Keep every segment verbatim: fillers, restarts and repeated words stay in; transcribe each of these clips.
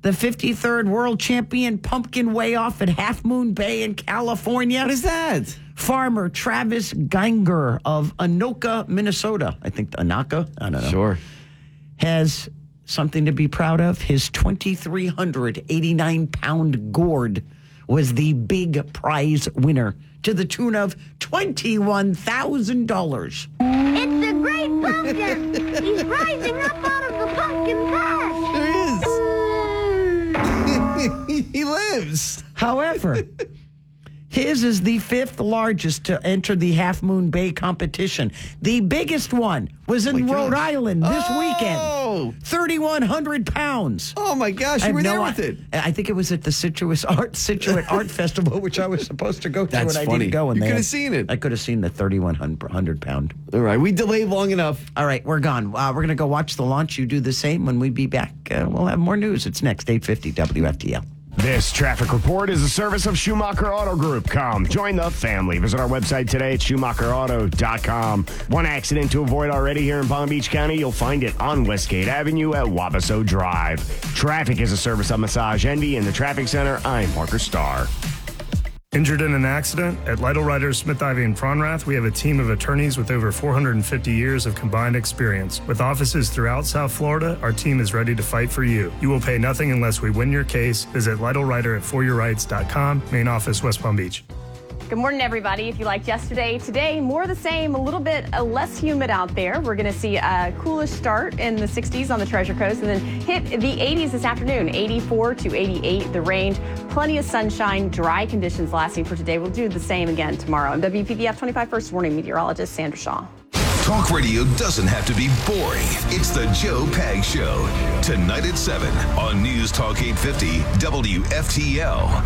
The fifty-third World Champion Pumpkin Weigh-Off at Half Moon Bay in California. What is that? Farmer Travis Geinger of Anoka, Minnesota. I think Anoka? I don't know. Sure. Has something to be proud of. His two thousand three hundred eighty-nine pound gourd was the big prize winner to the tune of twenty-one thousand dollars. It's the great pumpkin. He's rising up out of the pumpkin patch. There he is. He lives. However, his is the fifth largest to enter the Half Moon Bay competition. The biggest one was in Oh Rhode gosh. Island this Oh. weekend. thirty-one hundred pounds. Oh, my gosh. I You have were there no with i- it. I think it was at the Situate Art Situate Art Festival, which I was supposed to go to, That's and I funny. didn't go. And You they could have had- seen it. I could have seen the thirty-one hundred pound. All right. We delayed long enough. All right, we're gone. Uh, we're going to go watch the launch. You do the same. When we be back, uh, we'll have more news. It's next, eight fifty W F T L. This traffic report is a service of Schumacher Auto Group. Come, join the family. Visit our website today at schumacher auto dot com. One accident to avoid already here in Palm Beach County. You'll find it on Westgate Avenue at Wabasso Drive. Traffic is a service of Massage Envy in the Traffic Center. I'm Parker Starr. Injured in an accident? At Lytle Writers, Smith, Ivy, and Fronrath, we have a team of attorneys with over four hundred fifty years of combined experience. With offices throughout South Florida, our team is ready to fight for you. You will pay nothing unless we win your case. Visit Lytle Writer at for your rights dot com, main office, West Palm Beach. Good morning, everybody. If you liked yesterday, today, more of the same, a little bit uh, less humid out there. We're going to see a coolish start in the sixties on the Treasure Coast and then hit the eighties this afternoon, eighty-four to eighty-eight, the range. Plenty of sunshine, dry conditions lasting for today. We'll do the same again tomorrow. I'm W P B F twenty-five First Warning Meteorologist Sandra Shaw. Talk radio doesn't have to be boring. It's the Joe Pag Show. Tonight at seven on News Talk eight fifty W F T L.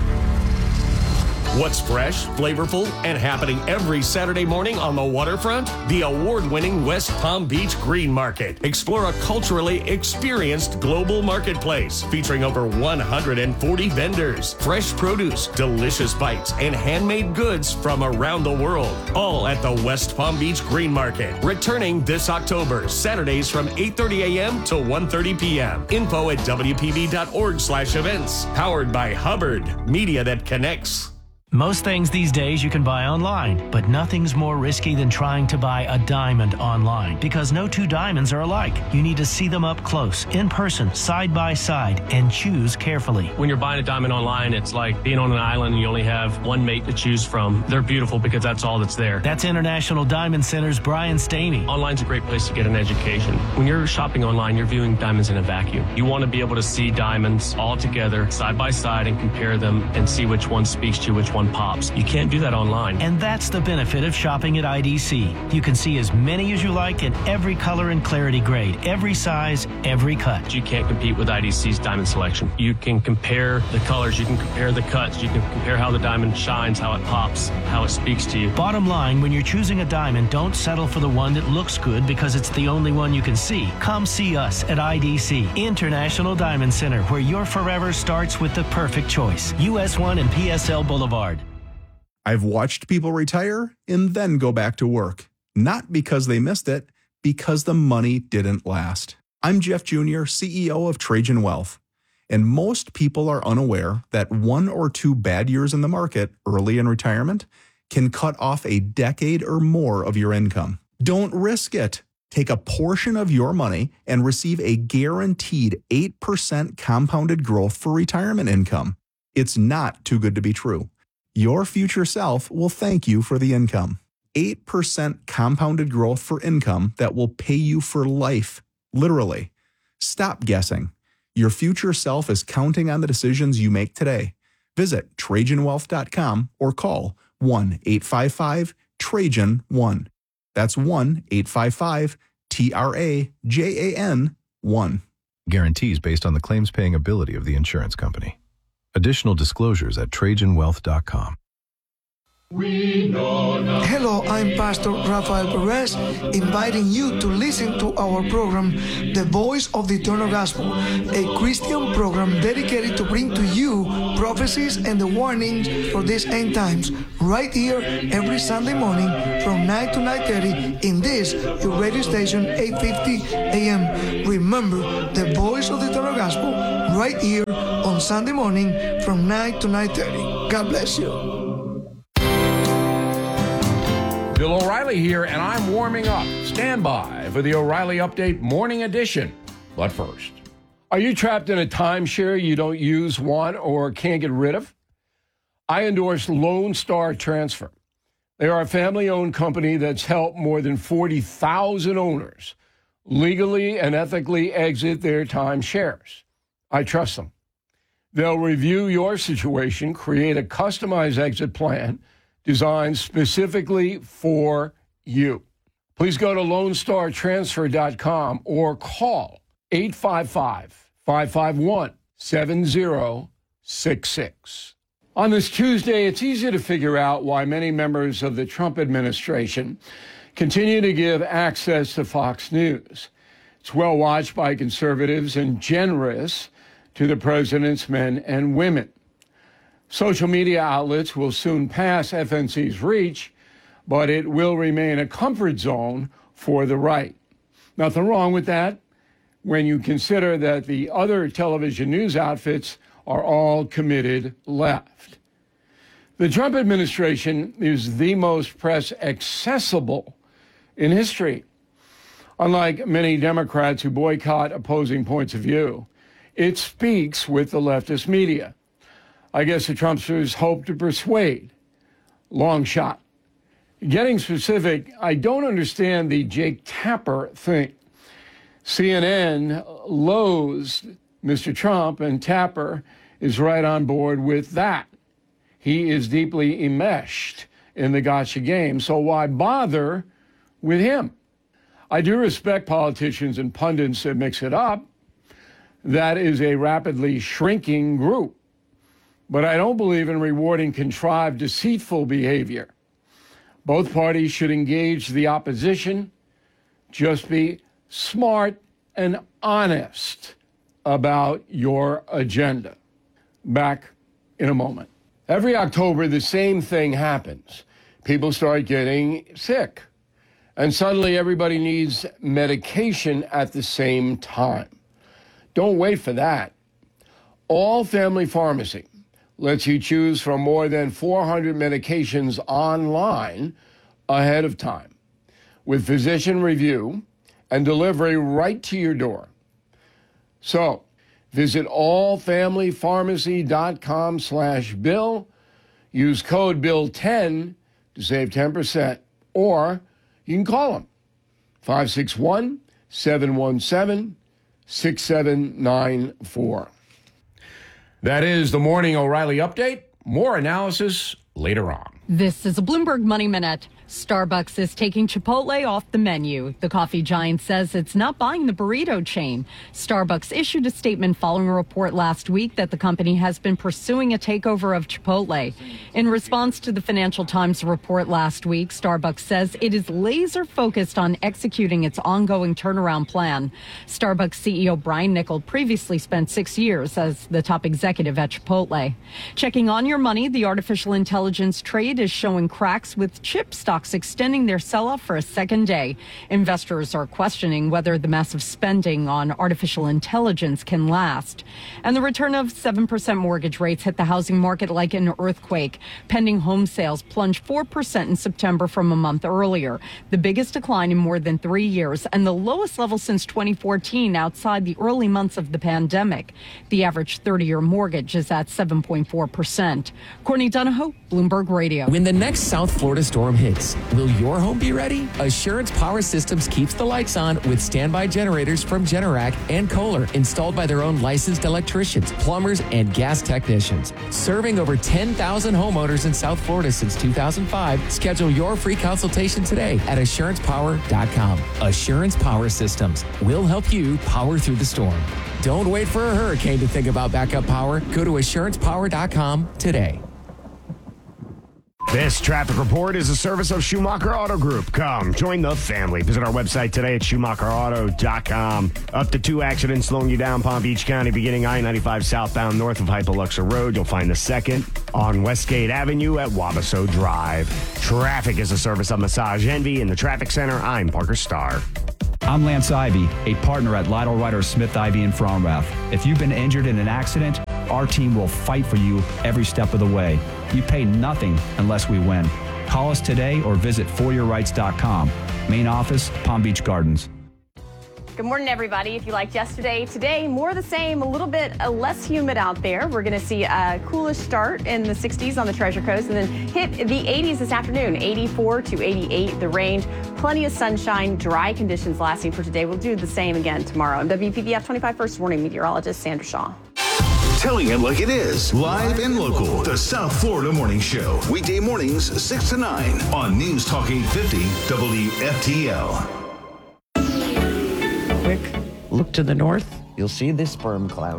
What's fresh, flavorful, and happening every Saturday morning on the waterfront? The award-winning West Palm Beach Green Market. Explore a culturally experienced global marketplace featuring over one hundred forty vendors, fresh produce, delicious bites, and handmade goods from around the world. All at the West Palm Beach Green Market. Returning this October, Saturdays from eight thirty a.m. to one thirty p.m. Info at W P B dot org slash events. Powered by Hubbard, media that connects. Most things these days you can buy online, but nothing's more risky than trying to buy a diamond online because no two diamonds are alike. You need to see them up close, in person, side by side, and choose carefully. When you're buying a diamond online, it's like being on an island and you only have one mate to choose from. They're beautiful because that's all that's there. That's International Diamond Center's Brian Stamey. Online's a great place to get an education. When you're shopping online, you're viewing diamonds in a vacuum. You want to be able to see diamonds all together, side by side, and compare them and see which one speaks to you, which one pops. You can't do that online. And that's the benefit of shopping at I D C. You can see as many as you like in every color and clarity grade, every size, every cut. You can't compete with I D C's diamond selection. You can compare the colors, you can compare the cuts, you can compare how the diamond shines, how it pops, how it speaks to you. Bottom line, when you're choosing a diamond, don't settle for the one that looks good because it's the only one you can see. Come see us at I D C, International Diamond Center, where your forever starts with the perfect choice. U S one and P S L Boulevard. I've watched people retire and then go back to work. Not because they missed it, because the money didn't last. I'm Jeff Junior, C E O of Trajan Wealth. And most people are unaware that one or two bad years in the market early in retirement can cut off a decade or more of your income. Don't risk it. Take a portion of your money and receive a guaranteed eight percent compounded growth for retirement income. It's not too good to be true. Your future self will thank you for the income. eight percent compounded growth for income that will pay you for life, literally. Stop guessing. Your future self is counting on the decisions you make today. Visit Trajan Wealth dot com or call one eight five five Trajan one. That's one eight five five T R A J A N one. Guarantees based on the claims paying ability of the insurance company. Additional disclosures at Trajan Wealth dot com. Hello, I'm Pastor Rafael Perez, inviting you to listen to our program, The Voice of the Eternal Gospel, a Christian program dedicated to bring to you prophecies and the warnings for these end times, right here every Sunday morning from nine to nine thirty in this, your radio station, eight fifty a m. Remember, The Voice of the Eternal Gospel, right here on Sunday morning from nine to nine thirty. God bless you. Bill O'Reilly here, and I'm warming up. Stand by for the O'Reilly Update Morning Edition. But first, are you trapped in a timeshare you don't use, want, or can't get rid of? I endorse Lone Star Transfer. They are a family-owned company that's helped more than forty thousand owners legally and ethically exit their timeshares. I trust them. They'll review your situation, create a customized exit plan designed specifically for you. Please go to lone star transfer dot com or call eight five five, five five one, seven zero six six. On this Tuesday, it's easy to figure out why many members of the Trump administration continue to give access to Fox News. It's well watched by conservatives and generous to the president's men and women. Social media outlets will soon pass F N C's reach, but it will remain a comfort zone for the right. Nothing wrong with that when you consider that the other television news outfits are all committed left. The Trump administration is the most press accessible in history. Unlike many Democrats who boycott opposing points of view, it speaks with the leftist media. I guess the Trumpsters hope to persuade. Long shot. Getting specific, I don't understand the Jake Tapper thing. C N N loathes Mister Trump, and Tapper is right on board with that. He is deeply enmeshed in the gotcha game, so why bother with him? I do respect politicians and pundits that mix it up. That is a rapidly shrinking group. But I don't believe in rewarding contrived, deceitful behavior. Both parties should engage the opposition. Just be smart and honest about your agenda. Back in a moment. Every October, the same thing happens. People start getting sick. And suddenly everybody needs medication at the same time. Don't wait for that. All Family Pharmacy lets you choose from more than four hundred medications online ahead of time, with physician review and delivery right to your door. So visit all family pharmacy dot com slash bill. Use code bill ten to save ten percent, or you can call them five six one, seven one seven, six seven nine four. That is the Morning O'Reilly Update. More analysis later on. This is a Bloomberg Money Minute. Starbucks is taking Chipotle off the menu. The coffee giant says it's not buying the burrito chain. Starbucks issued a statement following a report last week that the company has been pursuing a takeover of Chipotle. In response to the Financial Times report last week, Starbucks says it is laser focused on executing its ongoing turnaround plan. Starbucks C E O Brian Niccol previously spent six years as the top executive at Chipotle. Checking on your money, the artificial intelligence trade is showing cracks with chip stocks extending their sell-off for a second day. Investors are questioning whether the massive spending on artificial intelligence can last. And the return of seven percent mortgage rates hit the housing market like an earthquake. Pending home sales plunged four percent in September from a month earlier, the biggest decline in more than three years and the lowest level since twenty fourteen outside the early months of the pandemic. The average thirty-year mortgage is at seven point four percent. Courtney Donahoe, Bloomberg Radio. When the next South Florida storm hits, will your home be ready? Assurance Power Systems keeps the lights on with standby generators from Generac and Kohler, installed by their own licensed electricians, plumbers, and gas technicians. Serving over ten thousand homeowners in South Florida since two thousand five, schedule your free consultation today at assurance power dot com. Assurance Power Systems will help you power through the storm. Don't wait for a hurricane to think about backup power. Go to assurance power dot com today. This traffic report is a service of Schumacher Auto Group. Come, join the family. Visit our website today at schumacher auto dot com. Up to two accidents slowing you down Palm Beach County, beginning I ninety-five southbound north of Hypoluxer Road. You'll find the second on Westgate Avenue at Wabasso Drive. Traffic is a service of Massage Envy in the Traffic Center. I'm Parker Starr. I'm Lance Ivy, a partner at Lytle Ryder Smith Ivy in Fromrath. If you've been injured in an accident, our team will fight for you every step of the way. You pay nothing unless we win. Call us today or visit for your rights dot com. Main office, Palm Beach Gardens. Good morning, everybody. If you liked yesterday, today, more of the same, a little bit uh, less humid out there. We're going to see a coolish start in the sixties on the Treasure Coast and then hit the eighties this afternoon, eighty-four to eighty-eight, the range. Plenty of sunshine, dry conditions lasting for today. We'll do the same again tomorrow. I'm W P B F twenty-five First Warning Meteorologist Sandra Shaw. Telling it like it is, live and local. The South Florida Morning Show. Weekday mornings, six to nine on News Talk eight fifty W F T L. Quick look to the north, you'll see this storm cloud.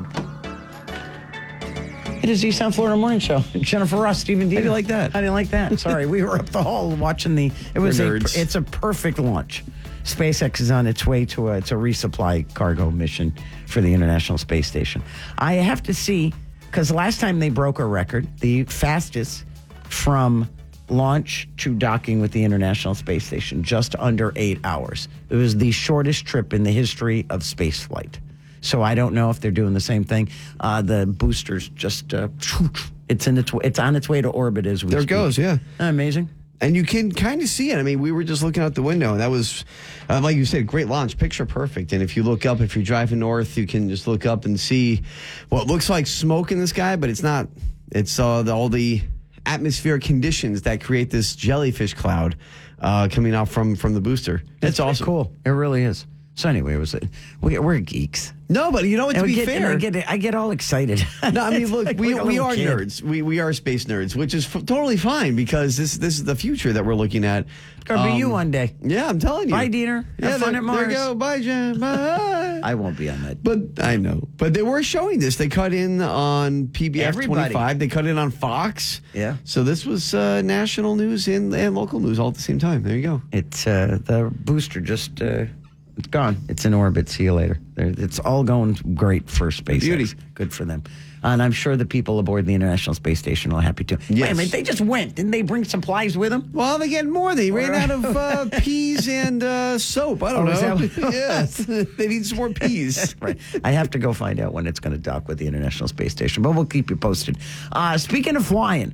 It is the South Florida Morning Show. Jennifer Ross, Stephen D. How do you like that? How do you like that? Sorry, we were up the hall watching the. It was We're a. nerds. It's a perfect launch. SpaceX is on its way to a, it's a resupply cargo mission for the International Space Station. I have to see, because last time they broke a record, the fastest from launch to docking with the International Space Station, just under eight hours. It was the shortest trip in the history of spaceflight. So I don't know if they're doing the same thing. Uh, the boosters just, uh, it's in its it's on its way to orbit as we There it speak. goes, yeah. Amazing. And you can kind of see it. I mean, we were just looking out the window, and that was, uh, like you said, great launch, picture perfect. And if you look up, if you're driving north, you can just look up and see what looks like smoke in the sky, but it's not. It's uh, the, all the atmospheric conditions that create this jellyfish cloud uh, coming out from, from the booster. It's It's awesome. cool. It really is. So anyway, it was a, we, we're geeks. No, but you know what? And To we be get, and fair, I get I get all excited. No, I mean, It's look, like we, like a we little are kid. nerds. We we are space nerds, which is f- totally fine because this this is the future that we're looking at. It's gonna be you one day. Yeah, I'm telling you. Bye, Diener. Have Yeah, fun there, at Mars. There you go. Bye, Jen. Bye. I won't be on that. But I know. But they were showing this. They cut in on P B S Everybody. twenty-five. They cut in on Fox. Yeah. So this was uh, national news and, and local news all at the same time. There you go. It's uh, the booster just uh, it's gone. It's in orbit. See you later. There- It's all going great for SpaceX. Beauty. Good for them. And I'm sure the people aboard the International Space Station are happy too. Wait a Yes. minute, they just went. Didn't they bring supplies with them? Well, they get more. They ran out of uh, peas and uh, soap. I don't Oh, is know. that what- yes. They need some more peas. Right. I have to go find out when it's going to dock with the International Space Station, but we'll keep you posted. Uh, speaking of flying,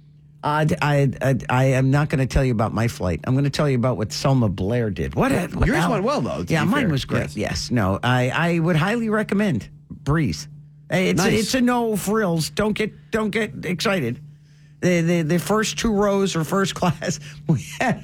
uh, I, I I am not going to tell you about my flight. I'm going to tell you about what Selma Blair did. What, a, what Yours how- went well, though, to Yeah, be mine fair. was great. Yes. Yes. No, I, I would highly recommend Breeze. It's Nice. a, it's a no frills. Don't get don't get excited. The the, the first two rows are first class. We had.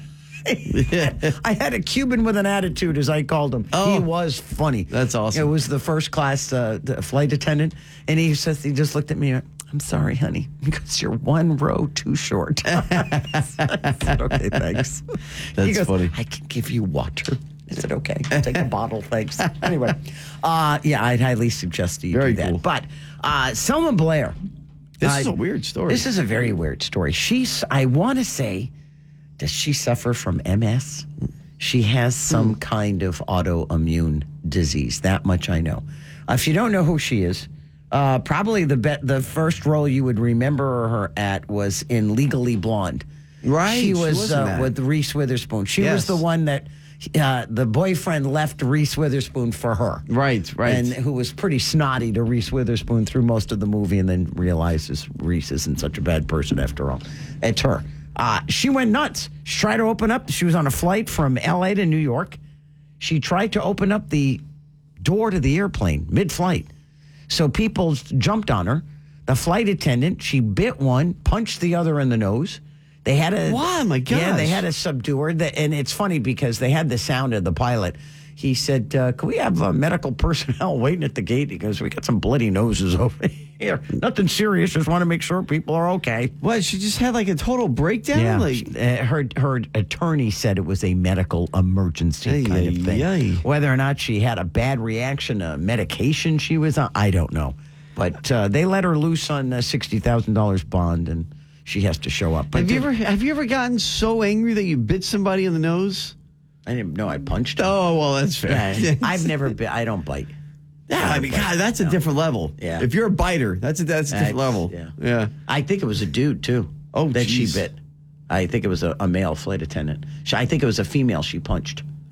I had a Cuban with an attitude, as I called him. Oh. He was funny. That's awesome. It was the first class uh, the flight attendant, and he says he just looked at me. I'm sorry, honey, because you're one row too short. I said, okay, thanks. That's he goes, funny. I can give you water. I said, okay, take a bottle, thanks. Anyway, uh, yeah, I'd highly suggest that you Very do that. cool. But uh, Selma Blair. This is uh, a weird story. This is a very weird story. She's, I want to say, does she suffer from M S? She has some Hmm. kind of autoimmune disease. That much I know. Uh, if you don't know who she is, uh, probably the be- the first role you would remember her at was in Legally Blonde. Right, She she was, was in uh, that. with Reese Witherspoon. She was Yes. the one that uh, the boyfriend left Reese Witherspoon for her. Right, right. And who was pretty snotty to Reese Witherspoon through most of the movie and then realizes Reese isn't such a bad person after all. It's her. Uh, she went nuts. She tried to open up. She was on a flight from L A to New York. She tried to open up the door to the airplane mid-flight. So people jumped on her. The flight attendant, she bit one, punched the other in the nose. They had a Wow, my Yeah, they gosh. had to subdue her. The- And it's funny because they had the sound of the pilot. He said, uh, "Can we have uh, medical personnel waiting at the gate?" He goes, "We got some bloody noses over here. Nothing serious. Just want to make sure people are okay." What? She just had like a total breakdown. Yeah, Like, uh, her her attorney said it was a medical emergency Ay, kind of ay, thing. ay. Whether or not she had a bad reaction to medication she was on, I don't know. But uh, they let her loose on a sixty thousand dollars bond, and she has to show up. But have you ever have you ever gotten so angry that you bit somebody in the nose? I didn't know I punched her. Oh well, that's fair. Yeah, I've never been. I don't bite. Yeah, I mean, God, that's a different level. Yeah. If you're a biter, that's a that's a different That's- level. yeah. Yeah. I think it was a dude too. Oh, that geez. she bit. I think it was a, a male flight attendant. She, I think it was a female she punched.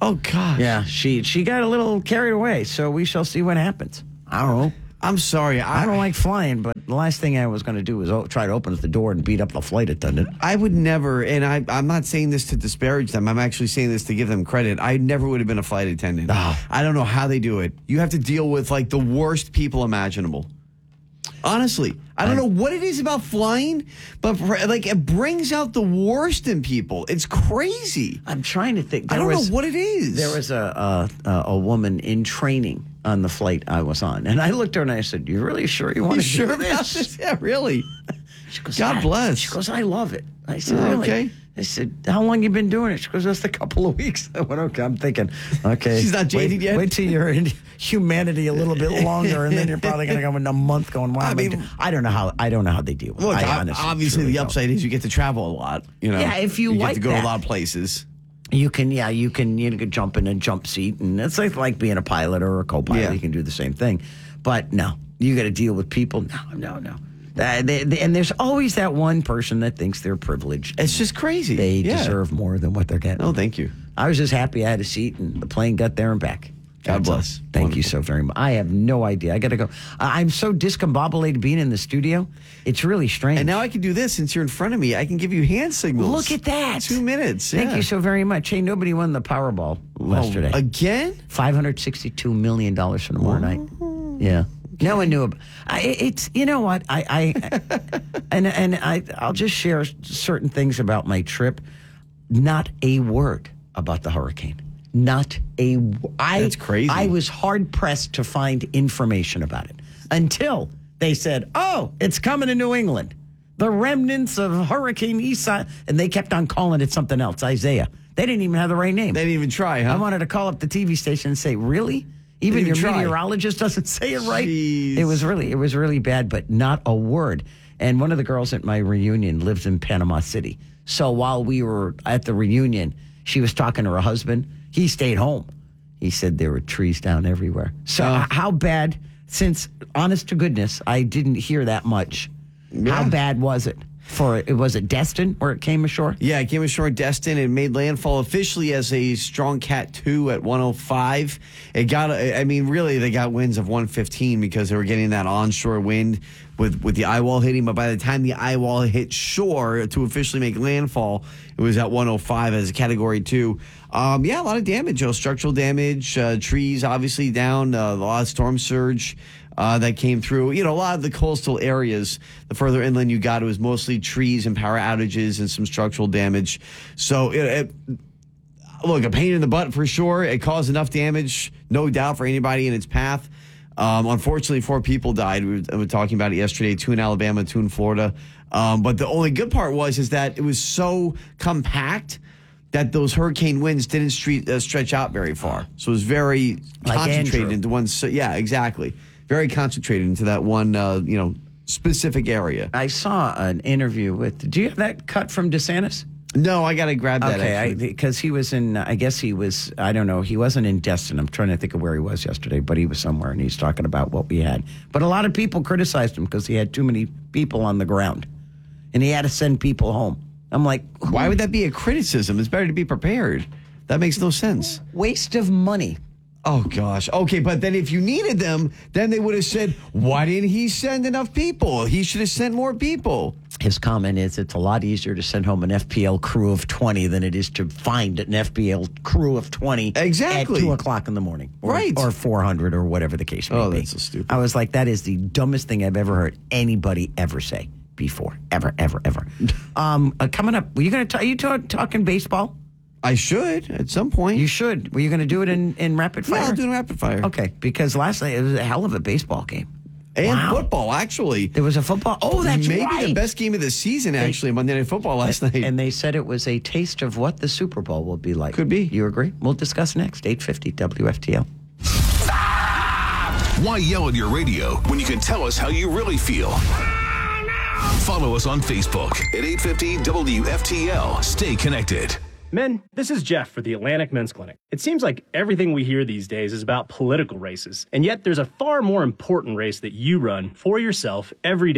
Oh, gosh. Yeah, she she got a little carried away, so we shall see what happens. I don't know. I'm sorry. I, I don't like flying, but the last thing I was going to do was o- try to open the door and beat up the flight attendant. I would never, and I, I'm not saying this to disparage them. I'm actually saying this to give them credit. I never would have been a flight attendant. Oh. I don't know how they do it. You have to deal with like the worst people imaginable. Honestly, I don't know what it is about flying, but like it brings out the worst in people. It's crazy. I'm trying to think. I There don't was- know what it is. There was a, a a a woman in training on the flight I was on, and I looked at her and I said, "You really sure you want You to sure do about this?" this? Yeah, really. She goes, God "Yeah." bless. She goes, "I love it." I said, Oh, "Really?" okay. I said, "How long you been doing it?" She goes, "Just a couple of weeks." I went, "Okay." I'm thinking, okay, She's not jaded wait, yet? Wait till you're in humanity a little bit longer, and then you're probably going to go in a month going, "Wow." I mean, I don't know how. I don't know how they deal with Look, it. I ob- honestly, obviously truly the don't. upside is you get to travel a lot. You know, Yeah, if you you like get to go that. to a lot of places. You can, yeah, you can, you can jump in a jump seat, and it's like, like being a pilot or a co-pilot. Yeah. You can do the same thing, but no, you got to deal with people. No, no, no. Uh, they, they- and there's always that one person that thinks they're privileged. It's just crazy. They Yeah. deserve more than what they're getting. No, thank you. I was just happy I had a seat, and the plane got there and back. God That's all. bless. Thank you so very much. I have no idea. I got to go. I- I'm so discombobulated being in the studio. It's really strange. And now I can do this since you're in front of me. I can give you hand signals. Look at that. Two minutes. Thank yeah. you so very much. Hey, nobody won the Powerball yesterday. Oh, again? five hundred sixty-two million dollars for tomorrow night. Yeah. No one knew about I, it's, you know what? I, I and and I, I'll just share certain things about my trip. Not a word about the hurricane. Not a w- I, That's crazy. I was hard pressed to find information about it until they said, oh, it's coming to New England. The remnants of Hurricane Isaiah. And they kept on calling it something else, Isaiah. They didn't even have the right name. They didn't even try, huh? I wanted to call up the T V station and say, really? Even Didn't your even try. meteorologist doesn't say it right. Jeez. It was really, it was really bad, but not a word. And one of the girls at my reunion lives in Panama City. So while we were at the reunion, she was talking to her husband. He stayed home. He said there were trees down everywhere. So Oh. h- how bad? Since honest to goodness, I didn't hear that much. How Yeah. bad was it? For it was it Destin where it came ashore? Yeah, it came ashore at Destin and made landfall officially as a strong Cat two at one oh five. It got, I mean, really, they got winds of one fifteen because they were getting that onshore wind with, with the eye wall hitting. But by the time the eye wall hit shore to officially make landfall, it was at one oh five as a Category two. Um, yeah, a lot of damage, Joe. Structural damage, uh, trees obviously down, uh, a lot of storm surge. Uh, that came through. You know, a lot of the coastal areas, the further inland you got, it was mostly trees and power outages and some structural damage. So, it, it, look, a pain in the butt for sure. It caused enough damage, no doubt, for anybody in its path. Um, unfortunately, four people died. We were, we were talking about it yesterday, two in Alabama, two in Florida. Um, but the only good part was is that it was so compact that those hurricane winds didn't street, uh, stretch out very far. So it was very Like concentrated Andrew. into one. So, yeah, exactly. Very concentrated into that one, uh, you know, specific area. I saw an interview with. Do you have that cut from DeSantis? No, I got to grab that. Okay, actually. because he was in. I guess he was. I don't know. He wasn't in Destin. I'm trying to think of where he was yesterday, but he was somewhere, and he's talking about what we had. But a lot of people criticized him because he had too many people on the ground, and he had to send people home. I'm like, Why would that be a criticism? It's better to be prepared. That makes no sense. Waste of money. Oh, gosh. Okay, but then if you needed them, then they would have said, why didn't he send enough people? He should have sent more people. His comment is it's a lot easier to send home an F P L crew of twenty than it is to find an F P L crew of twenty Exactly. at two o'clock in the morning. Or, Right. Or four hundred or whatever the case may Oh, be. that's so stupid. I was like, that is the dumbest thing I've ever heard anybody ever say before. Ever, ever, ever. um, uh, coming up, were you going to, are you talk, talking baseball? I should at some point. You should. Were you going to do it in, in rapid fire? Yeah, I'll do it in rapid fire. Okay, because last night it was a hell of a baseball game. And Wow. football, actually. There was a football. Oh, that's Maybe right. the best game of the season, actually, Monday Night Football last night. And they said it was a taste of what the Super Bowl will be like. Could be. You agree? We'll discuss next. eight fifty W F T L. Why yell at your radio when you can tell us how you really feel? Follow us on Facebook at eight fifty W F T L. Stay connected. Men, this is Jeff for the Atlantic Men's Clinic. It seems like everything we hear these days is about political races, and yet there's a far more important race that you run for yourself every day.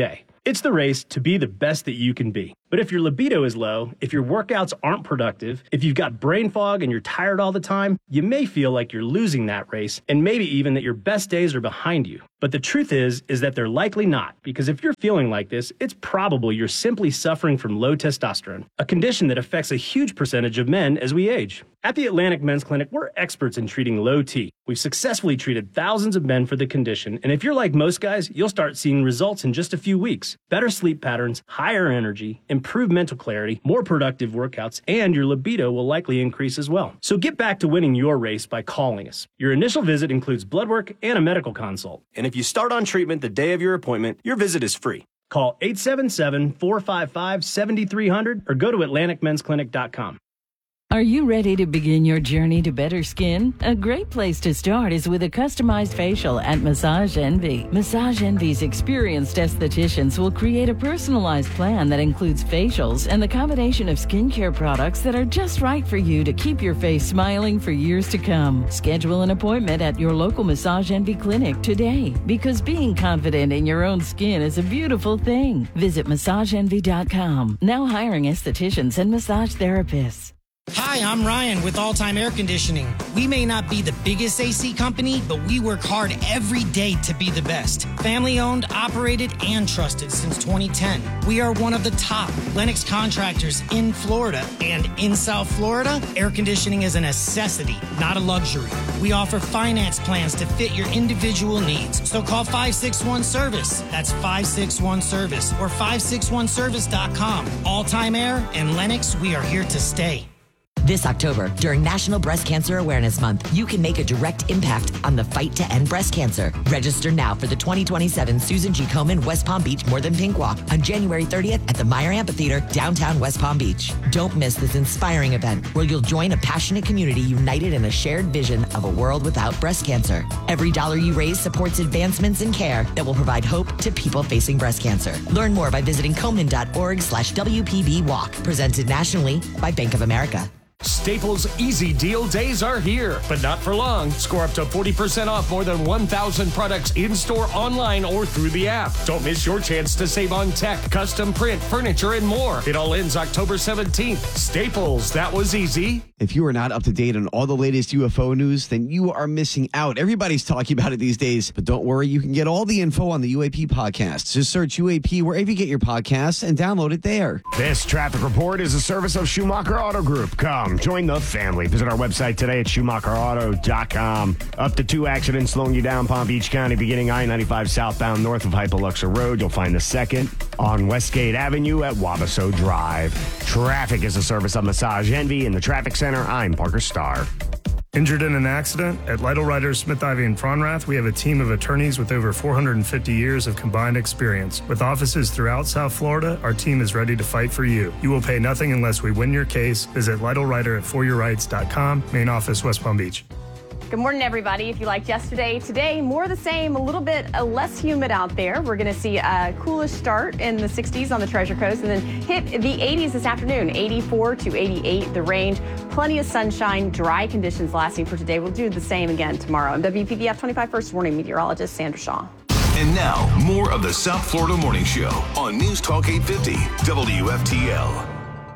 It's the race to be the best that you can be. But if your libido is low, if your workouts aren't productive, if you've got brain fog and you're tired all the time, you may feel like you're losing that race, and maybe even that your best days are behind you. But the truth is, is that they're likely not, because if you're feeling like this, it's probable you're simply suffering from low testosterone, a condition that affects a huge percentage of men as we age. At the Atlantic Men's Clinic, we're experts in treating low T. We've successfully treated thousands of men for the condition, and if you're like most guys, you'll start seeing results in just a few weeks. Better sleep patterns, higher energy, improved mental clarity, more productive workouts, and your libido will likely increase as well. So get back to winning your race by calling us. Your initial visit includes blood work and a medical consult. And if you start on treatment the day of your appointment, your visit is free. Call eight seven seven, four five five, seven three zero zero or go to atlantic men's clinic dot com. Are you ready to begin your journey to better skin? A great place to start is with a customized facial at Massage Envy. Massage Envy's experienced estheticians will create a personalized plan that includes facials and the combination of skincare products that are just right for you to keep your face smiling for years to come. Schedule an appointment at your local Massage Envy clinic today, because being confident in your own skin is a beautiful thing. Visit massage envy dot com. Now hiring estheticians and massage therapists. Hi, I'm Ryan with All Time Air Conditioning. We may not be the biggest A C company, but we work hard every day to be the best. Family owned, operated, and trusted since twenty ten. We are one of the top Lennox contractors in Florida. And in South Florida, air conditioning is a necessity, not a luxury. We offer finance plans to fit your individual needs. So call five six one service. That's five six one service or five six one service dot com. All Time Air and Lennox, we are here to stay. This October, during National Breast Cancer Awareness Month, you can make a direct impact on the fight to end breast cancer. Register now for the twenty twenty-seven Susan G. Komen West Palm Beach More Than Pink Walk on January thirtieth at the Meyer Amphitheater, downtown West Palm Beach. Don't miss this inspiring event where you'll join a passionate community united in a shared vision of a world without breast cancer. Every dollar you raise supports advancements in care that will provide hope to people facing breast cancer. Learn more by visiting Komen.org slash WPB Walk. Presented nationally by Bank of America. Staples Easy Deal Days are here, but not for long. Score up to forty percent off more than one thousand products in-store, online, or through the app. Don't miss your chance to save on tech, custom print, furniture, and more. It all ends October seventeenth. Staples, that was easy. If you are not up to date on all the latest U F O news, then you are missing out. Everybody's talking about it these days, but don't worry, you can get all the info on the U A P podcast. Just search U A P wherever you get your podcasts and download it there. This traffic report is a service of Schumacher Auto Group. Come, join the family. Visit our website today at Schumacher Auto dot com. Up to two accidents slowing you down Palm Beach County, beginning I ninety-five southbound north of Hypoluxer Road. You'll find the second on Westgate Avenue at Wabasso Drive. Traffic is a service of Massage Envy in the traffic center. I'm Parker Starr. Injured in an accident? At Lytle Writers, Smith Ivy and Fronrath, we have a team of attorneys with over four hundred fifty years of combined experience. With offices throughout South Florida, our team is ready to fight for you. You will pay nothing unless we win your case. Visit Lytle Writer at for your rights dot com, main office, West Palm Beach. Good morning, everybody. If you liked yesterday, today, more of the same, a little bit uh, less humid out there. We're going to see a coolish start in the sixties on the Treasure Coast and then hit the eighties this afternoon, eighty-four to eighty-eight, the range. Plenty of sunshine, dry conditions lasting for today. We'll do the same again tomorrow. I'm W P B F twenty-five First Warning Meteorologist Sandra Shaw. And now, more of the South Florida Morning Show on News Talk eight fifty W F T L.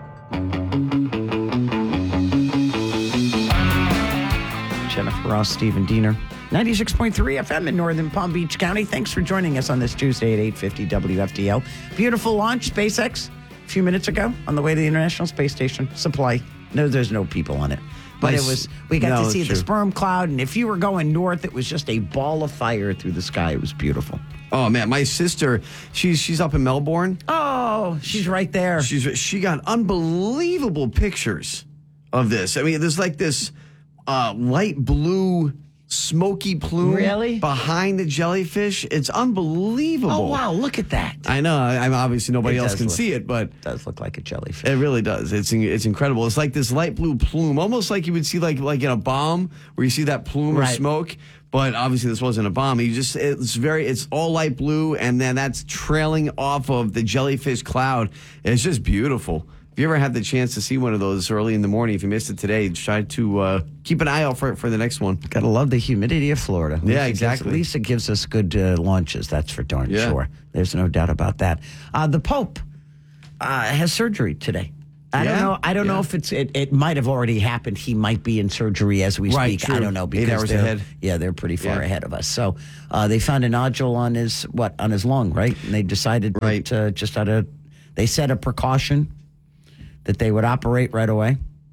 Jennifer Ross, Stephen Diener, ninety-six point three F M in Northern Palm Beach County. Thanks for joining us on this Tuesday at eight fifty W F T L. Beautiful launch, SpaceX, a few minutes ago on the way to the International Space Station. Supply. No, there's no people on it. But Nice. it was, we got No, to see it's the true. sperm cloud, and if you were going north, it was just a ball of fire through the sky. It was beautiful. Oh man, my sister, she's she's up in Melbourne. Oh, she's right there. She's she got unbelievable pictures of this. I mean, there's like this uh, light blue smoky plume Really? behind the jellyfish. It's unbelievable. Oh, wow, look at that. I know. I'm obviously nobody It else does can look- see it, but it does look like a jellyfish. it really does. It's in- it's incredible. It's like this light blue plume, almost like you would see like like in a bomb where you see that plume of Right. smoke. But obviously this wasn't a bomb. You just it's very it's all light blue, and then that's trailing off of the jellyfish cloud. It's just beautiful. If if you ever had the chance to see one of those early in the morning, if you missed it today, try to uh, keep an eye out for for the next one. Gotta love the humidity of Florida. At Yeah, least it gives- exactly. at least it gives us good uh, launches. That's for darn Yeah. sure. There's no doubt about that. Uh, the Pope uh, has surgery today. I Yeah, don't know. I don't yeah. know if it's. It, it might have already happened. He might be in surgery as we Right, speak. I true. don't know Eight because hours they're- ahead. Yeah, they're pretty far Yeah. ahead of us. So uh, they found a nodule on his what on his lung, right? And they decided Right. that uh, just out of they set a precaution that they would operate right away.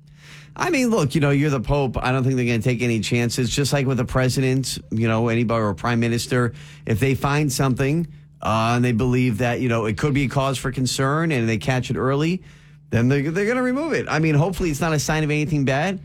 I mean, look, you know, you're the Pope. I don't think they're going to take any chances. Just like with the president, you know, anybody or prime minister, if they find something uh, and they believe that, you know, it could be a cause for concern and they catch it early, then they're, they're going to remove it. I mean, hopefully it's not a sign of anything bad.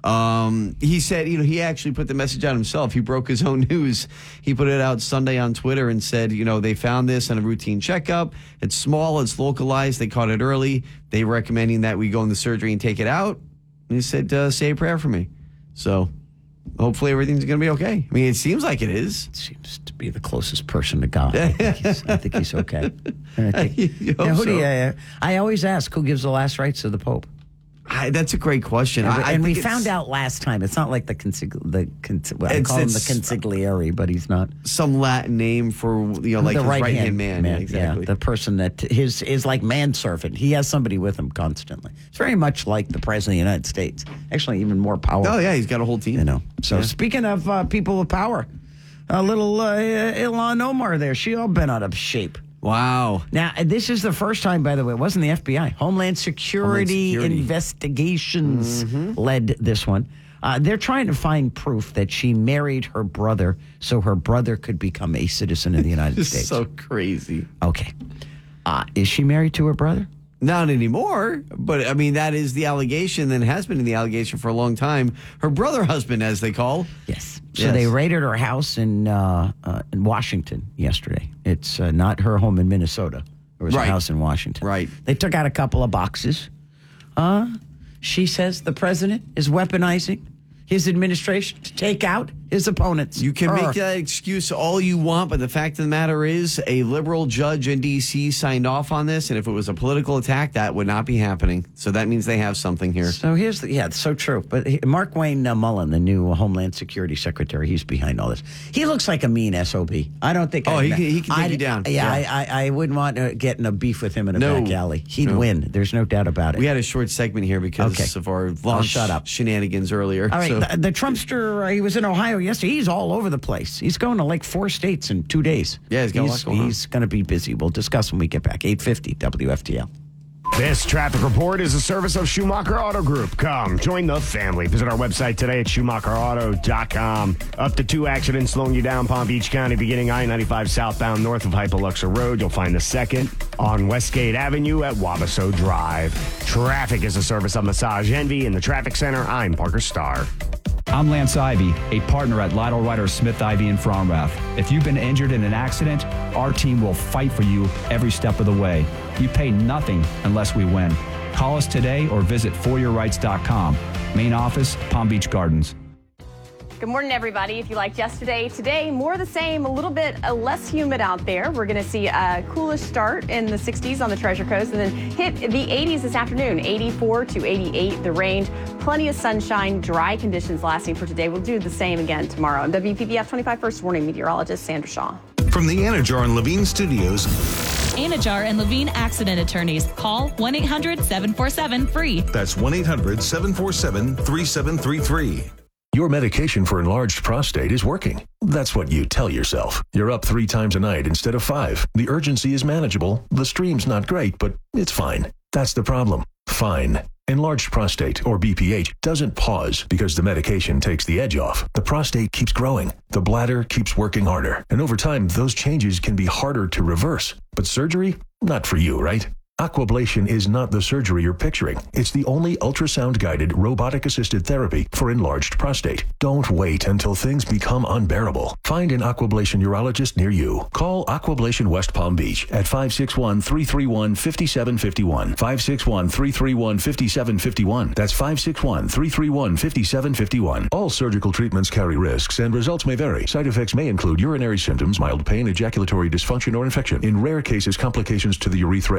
Um, he said, you know, he actually put the message out himself. He broke his own news. He put it out Sunday on Twitter and said, you know, they found this on a routine checkup. It's small, it's localized. They caught it early. They recommending that we go in the surgery and take it out. And he said, uh, say a prayer for me. So hopefully everything's going to be okay. I mean, it seems like it is. Seems to be the closest person to God. I think he's, I think he's okay. And I think, You hope Now, who do so. you, uh, I always ask who gives the last rites to the Pope. I, that's a great question. And, I, I and we think it's found out last time. It's not like the consig- the cons- well, I It's- call him the it's- consigliere, but he's not. some Latin name for, you know, like the his right-hand right-hand man. Yeah, exactly. Yeah, the person that his is like manservant. He has somebody with him constantly. It's very much like the president of the United States. Actually, even more powerful. Oh, yeah, he's got a whole team. You know. So Yeah. speaking of uh, people with power, a little uh, Ilhan Omar there. She all been out of shape. Wow. Now, this is the first time, by the way, it wasn't the F B I. Homeland Security, Homeland Security. Investigations Mm-hmm. led this one. Uh, they're trying to find proof that she married her brother so her brother could become a citizen of the United It's States. so crazy. Okay. Uh, is she married to her brother? Not anymore, but I mean, that is the allegation and has been in the allegation for a long time. Her brother husband, as they call. Yes. So Yes. they raided her house in uh, uh, in Washington yesterday. It's uh, not her home in Minnesota. It was Right. a house in Washington. Right. They took out a couple of boxes. Uh, she says the president is weaponizing his administration to take out his opponents. You can Her. make that excuse all you want, but the fact of the matter is a liberal judge in D C signed off on this, and if it was a political attack, that would not be happening. So that means they have something here. So here's the, yeah, it's so true. But he, Mark Wayne uh, Mullen, the new Homeland Security Secretary, he's behind all this. He looks like a mean S O B. I don't think. Oh, I'd- he can- he can take I'd- you down. Yeah, Yeah. I, I, I wouldn't want to get in a beef with him in a No. back alley. He'd No. win. There's no doubt about it. We had a short segment here because Okay. of our I'll launch shut up. shenanigans earlier. All right, So- the, the Trumpster, uh, he was in Ohio yesterday. He's all over the place. He's going to like four states in two days. Yeah, he's got a lot he's, going on. he's going to be busy. We'll discuss when we get back. eight fifty W F T L. This traffic report is a service of Schumacher Auto Group. Come, join the family. Visit our website today at Schumacher Auto dot com. Up to two accidents slowing you down Palm Beach County, beginning I ninety-five southbound north of Hypoluxer Road. You'll find the second on Westgate Avenue at Wabasso Drive. Traffic is a service of Massage Envy. In the traffic center, I'm Parker Starr. I'm Lance Ivy, a partner at Lytle Ryder Smith Ivy in Fromrath. If you've been injured in an accident, our team will fight for you every step of the way. You pay nothing unless we win. Call us today or visit for your rights dot com. Main office, Palm Beach Gardens. Good morning, everybody. If you liked yesterday, today, more of the same, a little bit uh, less humid out there. We're going to see a coolish start in the sixties on the Treasure Coast and then hit the eighties this afternoon, eighty-four to eighty-eight, the range. Plenty of sunshine, dry conditions lasting for today. We'll do the same again tomorrow. I'm W P B F twenty-five First Warning meteorologist Sandra Shaw. From the Anajar and Levine Studios, Anajar and Levine Accident Attorneys. Call one eight hundred seven four seven free. that's one eight hundred seven four seven three seven three three. Your medication for enlarged prostate is working. That's what you tell yourself. You're up three times a night instead of five. The urgency is manageable. The stream's not great, but it's fine. That's the problem. Fine. Enlarged prostate, or B P H, doesn't pause because the medication takes the edge off. The prostate keeps growing. The bladder keeps working harder. And over time, those changes can be harder to reverse. But surgery? Not for you, right? Aquablation is not the surgery you're picturing. It's the only ultrasound-guided, robotic-assisted therapy for enlarged prostate. Don't wait until things become unbearable. Find an Aquablation urologist near you. Call Aquablation West Palm Beach at five six one, three three one, five seven five one. five six one, three three one, five seven five one. That's five six one, three three one, five seven five one. All surgical treatments carry risks and results may vary. Side effects may include urinary symptoms, mild pain, ejaculatory dysfunction, or infection. In rare cases, complications to the urethra and rectum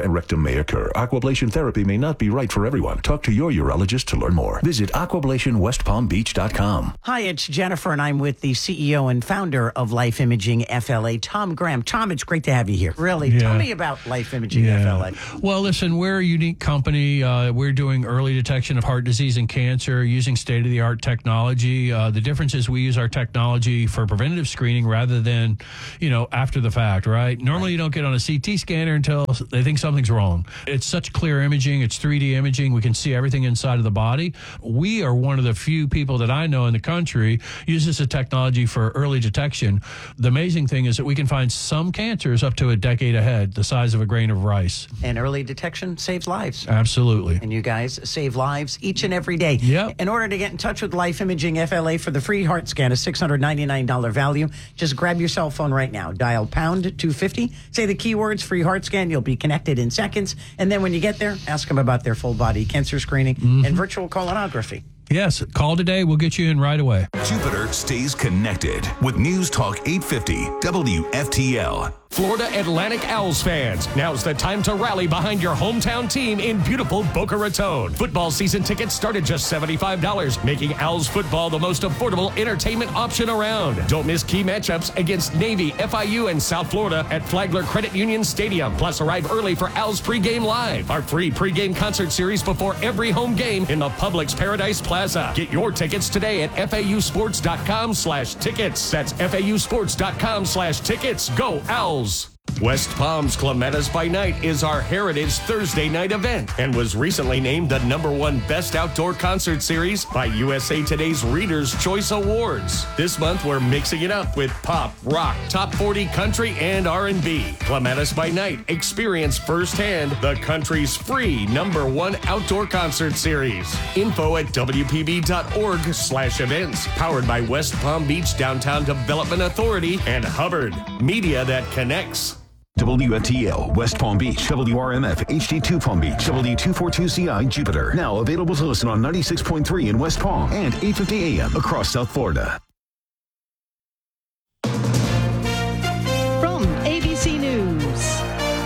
may occur. Aquablation therapy may not be right for everyone. Talk to your urologist to learn more. Visit aquablation west palm beach dot com. Hi, it's Jennifer, and I'm with the C E O and founder of Life Imaging F L A, Tom Graham. Tom, it's great to have you here. Really, Yeah. tell me about Life Imaging Yeah. F L A. Well, listen, we're a unique company. Uh, we're doing early detection of heart disease and cancer using state-of-the-art technology. Uh, the difference is we use our technology for preventative screening rather than, you know, after the fact, right? Normally you don't get on a C T scanner until they think something's wrong. It's such clear imaging. It's three D imaging. We can see everything inside of the body. We are one of the few people that I know in the country uses the technology for early detection. The amazing thing is that we can find some cancers up to a decade ahead, the size of a grain of rice. And early detection saves lives. Absolutely. And you guys save lives each and every day. Yep. In order to get in touch with Life Imaging F L A for the free heart scan, a six hundred ninety-nine dollars value, just grab your cell phone right now. Dial pound two fifty, say the keywords free heart scan. You'll be connected in seconds. And then when you get there, ask them about their full body cancer screening Mm-hmm. and virtual colonography. Yes, call today. We'll get you in right away. Jupiter stays connected with News Talk eight fifty W F T L. Florida Atlantic Owls fans, now's the time to rally behind your hometown team in beautiful Boca Raton. Football season tickets start at just seventy-five dollars, making Owls football the most affordable entertainment option around. Don't miss key matchups against Navy, F I U, and South Florida at Flagler Credit Union Stadium. Plus, arrive early for Owls Pregame Live, our free pregame concert series before every home game in the Publix Paradise Plaza. Get your tickets today at F A U sports dot com slash tickets. That's F A U sports dot com slash tickets. Go Owls! West Palm's Clematis by Night is our Heritage Thursday night event and was recently named the number one best outdoor concert series by U S A Today's Reader's Choice Awards. This month, we're mixing it up with pop, rock, top forty country, and R and B. Clematis by Night. Experience firsthand the country's free number one outdoor concert series. Info at W P B dot org slash events. Powered by West Palm Beach Downtown Development Authority and Hubbard. Media that connects. W F T L, West Palm Beach, W R M F, H D two Palm Beach, W two forty-two C I, Jupiter. Now available to listen on ninety-six point three in West Palm and eight fifty A M across South Florida. From A B C News,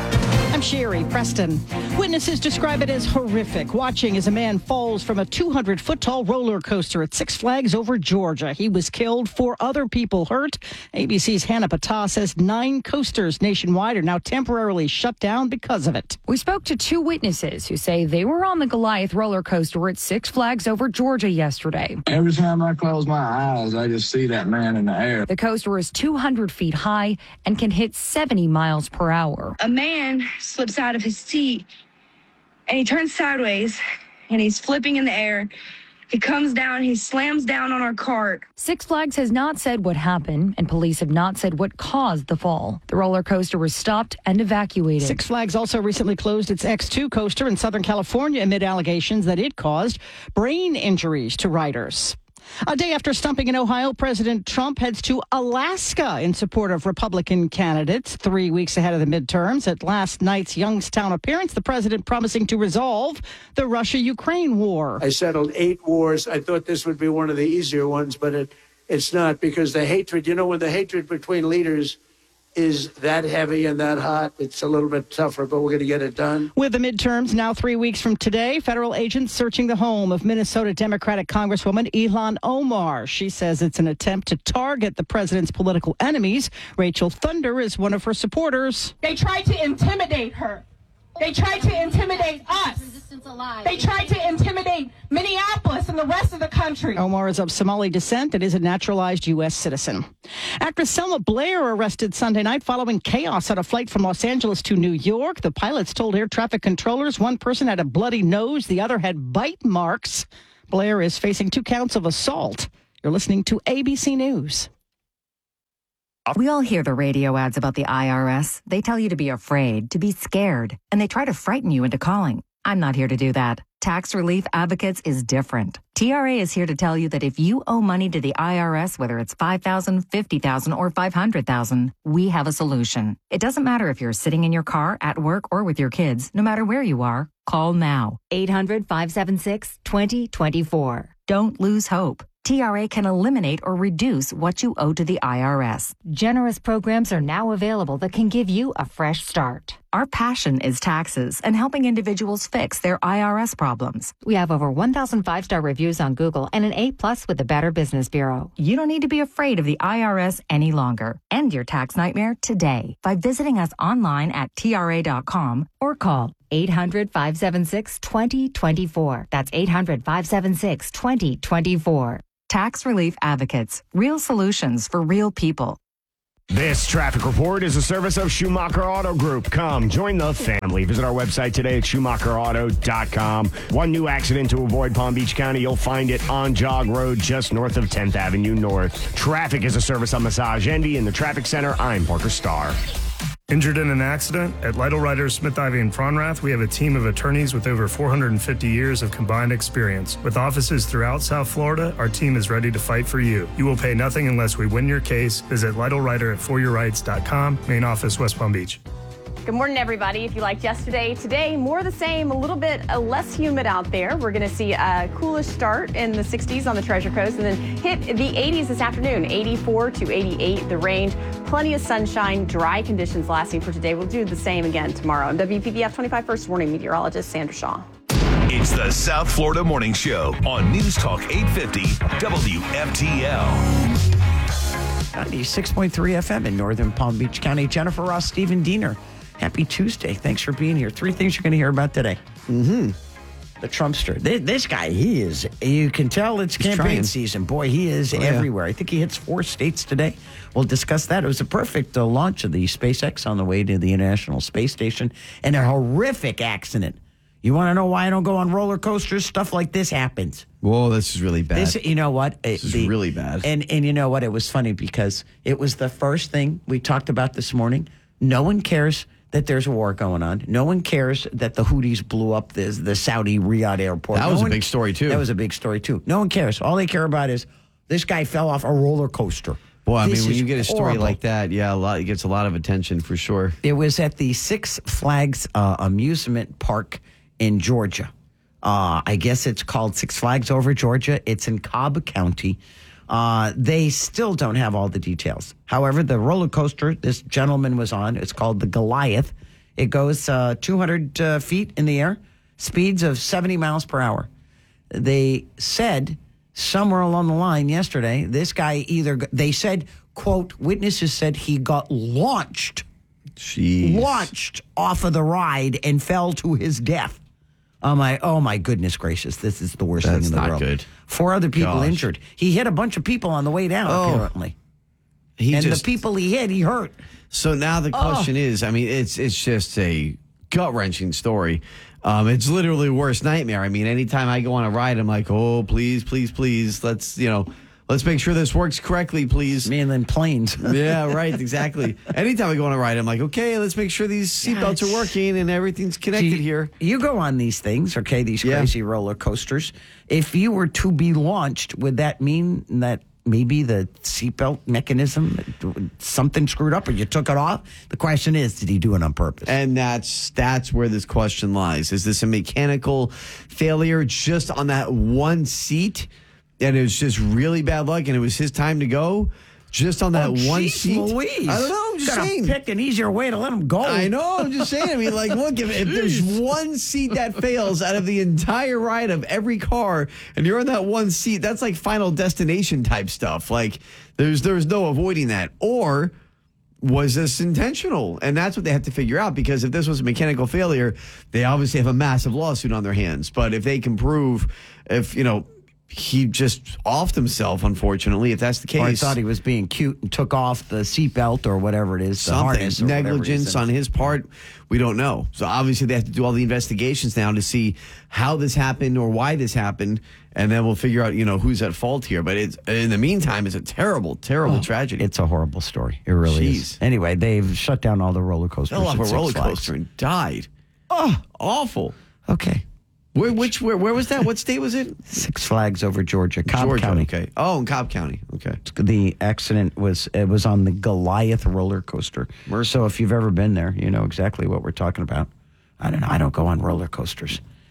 I'm Sherry Preston. Witnesses describe it as horrific, watching as a man falls from a two hundred foot tall roller coaster at Six Flags over Georgia. He was killed, four other people hurt. A B C's Hannah Patah says nine coasters nationwide are now temporarily shut down because of it. We spoke to two witnesses who say they were on the Goliath roller coaster at Six Flags over Georgia yesterday. Every time I close my eyes, I just see that man in the air. The coaster is two hundred feet high and can hit seventy miles per hour. A man slips out of his seat and he turns sideways and he's flipping in the air. He comes down, he slams down on our cart. Six Flags has not said what happened, and police have not said what caused the fall. The roller coaster was stopped and evacuated. Six Flags also recently closed its X two coaster in Southern California amid allegations that it caused brain injuries to riders. A day after stumping in Ohio, President Trump heads to Alaska in support of Republican candidates, three weeks ahead of the midterms. At last night's Youngstown appearance, the president promising to resolve the Russia-Ukraine war. I settled eight wars. I thought this would be one of the easier ones, but it, it's not, because the hatred, you know, when the hatred between leaders is that heavy and that hot, it's a little bit tougher, but we're going to get it done. With the midterms now three weeks from today, federal agents searching the home of Minnesota Democratic Congresswoman Ilhan Omar. She says it's an attempt to target the president's political enemies. Rachel Thunder is one of her supporters. They tried to intimidate her. They tried to intimidate us. They tried to intimidate Minneapolis and the rest of the country. Omar is of Somali descent and is a naturalized U S citizen. Actress Selma Blair arrested Sunday night following chaos on a flight from Los Angeles to New York. The pilots told air traffic controllers one person had a bloody nose, the other had bite marks. Blair is facing two counts of assault. You're listening to A B C News. We all hear the radio ads about the I R S. They tell you to be afraid, to be scared, and they try to frighten you into calling. I'm not here to do that. Tax Relief Advocates is different. T R A is here to tell you that if you owe money to the I R S, whether it's five thousand dollars, fifty thousand dollars, or five hundred thousand dollars, we have a solution. It doesn't matter if you're sitting in your car, at work, or with your kids. No matter where you are, call now. eight hundred, five seven six, two zero two four. Don't lose hope. T R A can eliminate or reduce what you owe to the I R S. Generous programs are now available that can give you a fresh start. Our passion is taxes and helping individuals fix their I R S problems. We have over one thousand five-star reviews on Google and an A plus with the Better Business Bureau. You don't need to be afraid of the I R S any longer. End your tax nightmare today by visiting us online at T R A dot com or call eight hundred, five seven six, two zero two four. That's eight hundred, five seven six, two zero two four. Tax Relief Advocates. Real solutions for real people. This traffic report is a service of Schumacher Auto Group. Come, join the family. Visit our website today at Schumacher Auto dot com. One new accident to avoid Palm Beach County. You'll find it on Jog Road, just north of tenth Avenue North. Traffic is a service of Massage Envy in the Traffic Center. I'm Parker Starr. Injured in an accident? At Lytle Writers, Smith, Ivy, and Fronrath, we have a team of attorneys with over four hundred fifty years of combined experience. With offices throughout South Florida, our team is ready to fight for you. You will pay nothing unless we win your case. Visit Lytle Writer at for your rights dot com, main office, West Palm Beach. Good morning, everybody. If you liked yesterday, today, more of the same, a little bit uh, less humid out there. We're going to see a coolish start in the sixties on the Treasure Coast and then hit the eighties this afternoon, eighty-four to eighty-eight, the range. Plenty of sunshine, dry conditions lasting for today. We'll do the same again tomorrow. I'm W P B F twenty-five First Warning Meteorologist Sandra Shaw. It's the South Florida Morning Show on News Talk eight fifty W F T L. ninety-six point three F M in northern Palm Beach County. Jennifer Ross, Stephen Diener. Happy Tuesday. Thanks for being here. Three things you're going to hear about today. Mm-hmm. The Trumpster. This, this guy, he is, you can tell it's He's campaign trying. season. Boy, he is Oh, yeah. everywhere. I think he hits four states today. We'll discuss that. It was a perfect uh, launch of the SpaceX on the way to the International Space Station and a horrific accident. You want to know why I don't go on roller coasters? Stuff like this happens. Whoa, this is really bad. This, you know what? This is really bad. And and you know what? It was funny because it was the first thing we talked about this morning. No one cares that there's a war going on. No one cares that the Houthis blew up the, the Saudi Riyadh airport. That no was one, a big story, too. That was a big story, too. No one cares. All they care about is this guy fell off a roller coaster. Boy, I This mean, when is you get a story horrible. like that, yeah, a lot, it gets a lot of attention for sure. It was at the Six Flags uh, amusement park in Georgia. Uh, I guess it's called Six Flags Over Georgia. It's in Cobb County. Uh, they still don't have all the details. However, the roller coaster this gentleman was on, it's called the Goliath. It goes uh, two hundred uh, feet in the air, speeds of seventy miles per hour. They said somewhere along the line yesterday, this guy either, they said, quote, witnesses said he got launched, Jeez. launched off of the ride and fell to his death. Oh my, oh my goodness gracious. This is the worst That's thing in the not world. good. Four other people Gosh. injured. He hit a bunch of people on the way down, Oh. apparently. He and just, the people he hit, he hurt. So now the question is, I mean, it's it's just a gut-wrenching story. Um, it's literally a worst nightmare. I mean, anytime I go on a ride, I'm like, oh, please, please, please, let's, you know, let's make sure this works correctly, please. Mainland planes. Yeah, right, exactly. Anytime I go on a ride, I'm like, okay, let's make sure these seatbelts are working and everything's connected See, here. You go on these things, okay, these Yeah. crazy roller coasters. If you were to be launched, would that mean that maybe the seatbelt mechanism, something screwed up or you took it off? The question is, did he do it on purpose? And that's that's where this question lies. Is this a mechanical failure just on that one seat? And it was just really bad luck and it was his time to go? Just on that Oh, one geez seat? Louise. I don't know, I'm just Gotta saying. pick an easier way to let him go. I know, I'm just saying. I mean, like, look, if, if there's one seat that fails out of the entire ride of every car, and you're on that one seat, that's like Final Destination type stuff. Like, there's there's no avoiding that. Or was this intentional? And that's what they have to figure out, because if this was a mechanical failure, they obviously have a massive lawsuit on their hands. But if they can prove, if, you know, he just offed himself, unfortunately, if that's the case. Or I thought he was being cute and took off the seatbelt or whatever it is, the Something. harness or whatever it Negligence is. on his part, we don't know. So obviously they have to do all the investigations now to see how this happened or why this happened, and then we'll figure out, you know, who's at fault here. But it's, in the meantime, it's a terrible, terrible Oh, tragedy. It's a horrible story. It really Jeez. is. Anyway, they've shut down all the roller coasters. Fell off at a Six roller Flags. coaster and died. Oh, awful. Okay. Where, which, where, where was that? What state was it? Six Flags Over Georgia, Cobb Georgia, County. okay. Oh, in Cobb County. Okay. The accident was it was on the Goliath roller coaster. So if you've ever been there, you know exactly what we're talking about. I don't know. I don't go on roller coasters.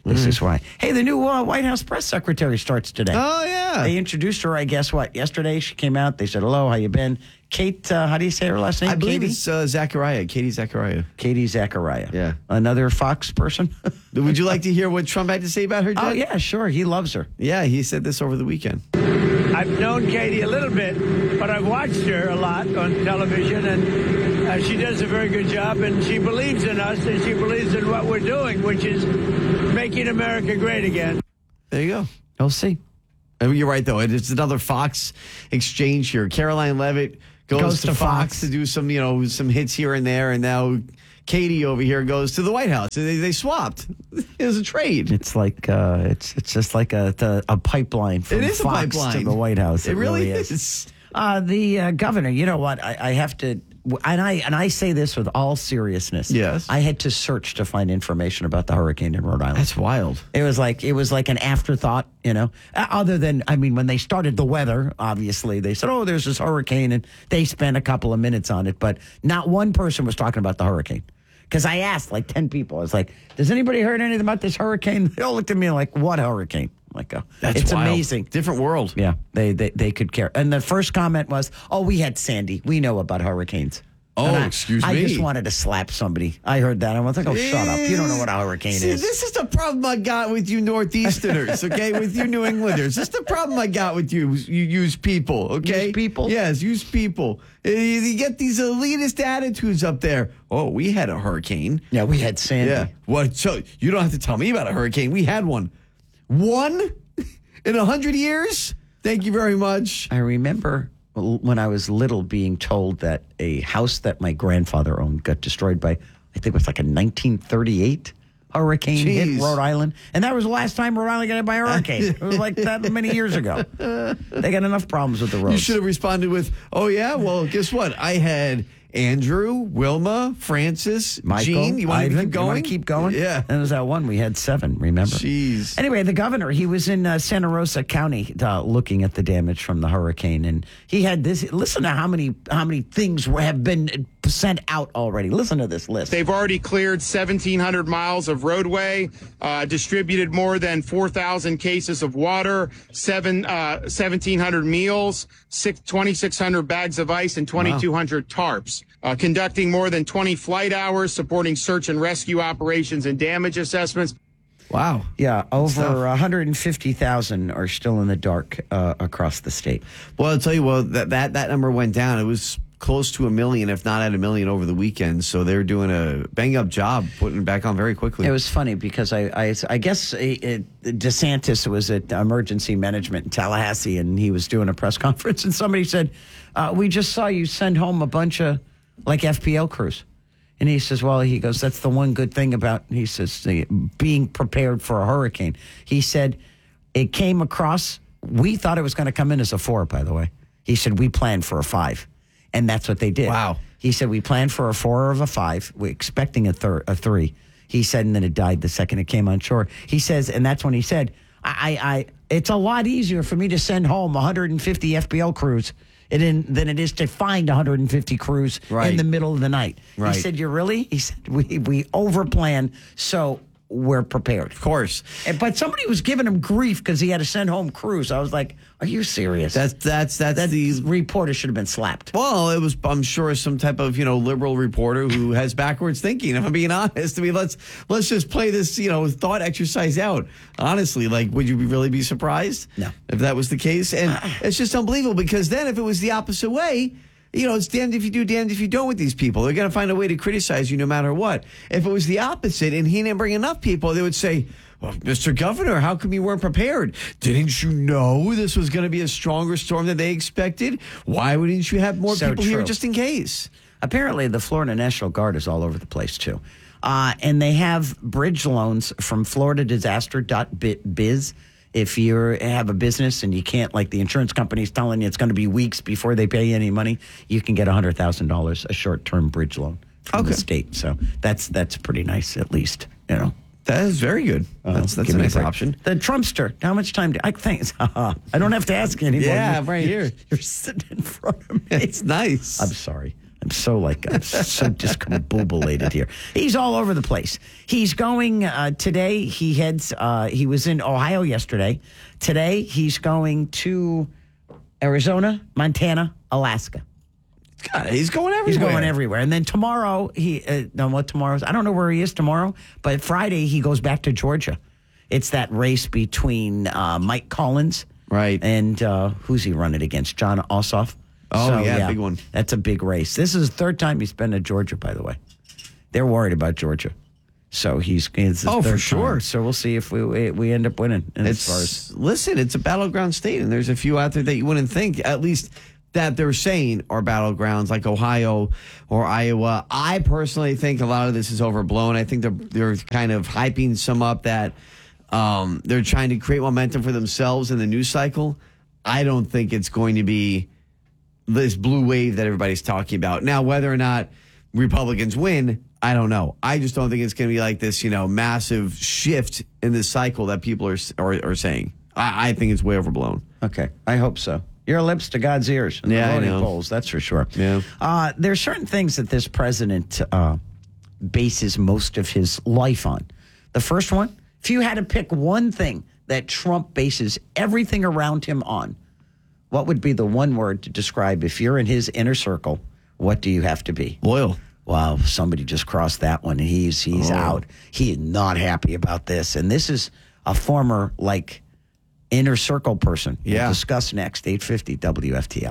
This Mm. is why. Hey, the new uh, White House press secretary starts today. Oh, yeah. They introduced her, I guess, what, yesterday? She came out. They said, hello, how you been? Kate, uh, how do you say her last name? I believe Katie? it's uh, Zachariah, Katie Zachariah. Katie Zachariah. Yeah. Another Fox person? Would you like to hear what Trump had to say about her, Jen? Oh, yeah, sure. He loves her. Yeah, he said this over the weekend. I've known Katie a little bit, but I've watched her a lot on television, and uh, she does a very good job, and she believes in us, and she believes in what we're doing, which is making America great again. There you go. We'll see. I mean, you're right, though. It's another Fox exchange here. Caroline Leavitt goes, Goes to, to Fox, Fox. to do some, you know, some hits here and there, and now Katie over here goes to the White House. They, they swapped. It was a trade. It's like uh, it's it's just like a the, a pipeline from It is a Fox pipeline. to the White House. It really is. is. Uh, the uh, governor. You know what? I, I have to, and I and I say this with all seriousness. Yes. I had to search to find information about the hurricane in Rhode Island. That's wild. It was like it was like an afterthought, you know. Uh, Other than, I mean, when they started the weather, obviously they said, "Oh, there's this hurricane," and they spent a couple of minutes on it, but not one person was talking about the hurricane. Because I asked like ten people, I was like, "Does anybody heard anything about this hurricane?" They all looked at me like, "What hurricane?" I'm like, oh, That's it's wild. amazing. Different world. Yeah, they, they they could care. And the first comment was, "Oh, we had Sandy. We know about hurricanes." Oh, And I, excuse I me. just wanted to slap somebody. I heard that. I was like, "Oh, shut up! You don't know what a hurricane See, is." This is the problem I got with you Northeasterners, okay? With you New Englanders. This is the problem I got with you. You use people, okay? Use people? Yes, use people. You, you get these elitist attitudes up there. Oh, we had a hurricane. Yeah, we had Sandy. Yeah. What? So you don't have to tell me about a hurricane. We had one. One in a hundred years? Thank you very much. I remember when I was little being told that a house that my grandfather owned got destroyed by, I think it was like a nineteen thirty-eight hurricane Jeez. hit Rhode Island. And that was the last time Rhode Island got hit by a hurricane. It was like that many years ago. They got enough problems with the roads. You should have responded with, oh, yeah? Well, guess what? I had Andrew, Wilma, Francis, Michael, Gene. You want to Ivan, keep going? You want to keep going? Yeah. And was that one? We had seven, remember? Jeez. Anyway, the governor, he was in uh, Santa Rosa County uh, looking at the damage from the hurricane. And he had this. Listen to how many how many things have been sent out already. Listen to this list. They've already cleared seventeen hundred miles of roadway, uh, distributed more than four thousand cases of water, seven, uh, seventeen hundred meals, six, twenty-six hundred bags of ice, and twenty-two hundred tarps. Uh, conducting more than twenty flight hours, supporting search and rescue operations and damage assessments. Wow. Yeah, over one hundred fifty thousand are still in the dark uh, across the state. Well, I'll tell you, well, that, that, that number went down. It was close to a million, if not at a million over the weekend. So they're doing a bang-up job putting it back on very quickly. It was funny because I, I, I guess it, it, DeSantis was at emergency management in Tallahassee, and he was doing a press conference, and somebody said, uh, we just saw you send home a bunch of, like, F P L crews. And he says, well, he goes, that's the one good thing about, he says, the, being prepared for a hurricane. He said, it came across, we thought it was going to come in as a four, by the way. He said, we planned for a five. And that's what they did. Wow. He said, we planned for a four or a five. We're expecting a, thir- a three. He said, and then it died the second it came on shore. He says, and that's when he said, I, I, I it's a lot easier for me to send home one hundred fifty F B L crews than, than it is to find one hundred fifty crews Right. in the middle of the night. Right. He said, you really? He said, we, we overplan, so we're prepared. Of course. And, but somebody was giving him grief because he had to send home crews. I was like, are you serious? That's that's that's that the reporter should have been slapped. Well, it was, I'm sure, some type of, you know, liberal reporter who has backwards thinking. If I'm being honest, I mean, let's let's just play this, you know, thought exercise out. Honestly, like, would you really be surprised? No. If that was the case? And it's just unbelievable because then if it was the opposite way, you know, it's damned if you do, damned if you don't with these people. They're going to find a way to criticize you no matter what. If it was the opposite and he didn't bring enough people, they would say, well, Mister Governor, how come you weren't prepared? Didn't you know this was going to be a stronger storm than they expected? Why wouldn't you have more So people here true. just in case? Apparently, the Florida National Guard is all over the place, too. Uh, and they have bridge loans from Florida Disaster dot biz. If you have a business and you can't, like the insurance company's telling you it's going to be weeks before they pay you any money, you can get one hundred thousand dollars, a short-term bridge loan from Okay. the state. So that's that's pretty nice, at least, you know. That is very good. That's, that's Give a me nice break. option. The Trumpster, how much time do I think? I don't have to ask you anymore. Yeah, You're- right here. You're sitting in front of me. It's nice. I'm sorry. I'm so like, I'm so discombobulated here. He's all over the place. He's going uh, today. He heads, uh, he was in Ohio yesterday. Today, he's going to Arizona, Montana, Alaska. God, he's going everywhere. He's going everywhere. And then tomorrow, he, uh, no, what tomorrow's? I don't know where he is tomorrow, but Friday, he goes back to Georgia. It's that race between uh, Mike Collins. Right. And uh, who's he running against? John Ossoff. Oh, So, yeah, big one. That's a big race. This is the third time he's been to Georgia, by the way. They're worried about Georgia. So he's, it's his Oh, for third sure. time. So we'll see if we we, we end up winning. And It's, as far as listen, it's a battleground state, and there's a few out there that you wouldn't think, at least that they're saying are battlegrounds, like Ohio or Iowa. I personally think a lot of this is overblown. I think they're, they're kind of hyping some up that um, they're trying to create momentum for themselves in the news cycle. I don't think it's going to be this blue wave that everybody's talking about. Now, whether or not Republicans win, I don't know. I just don't think it's going to be like this, you know, massive shift in this cycle that people are are, are saying. I, I think it's way overblown. Okay, I hope so. Your lips to God's ears in Yeah, I the voting know. polls, that's for sure. Yeah. Uh, there's certain things that this president uh, bases most of his life on. The first one, if you had to pick one thing that Trump bases everything around him on, what would be the one word to describe if you're in his inner circle? What do you have to be? Loyal. Wow, somebody just crossed that one. He's he's Oh. out. He is not happy about this. And this is a former like inner circle person. Yeah. We'll discuss next. eight fifty W F T L.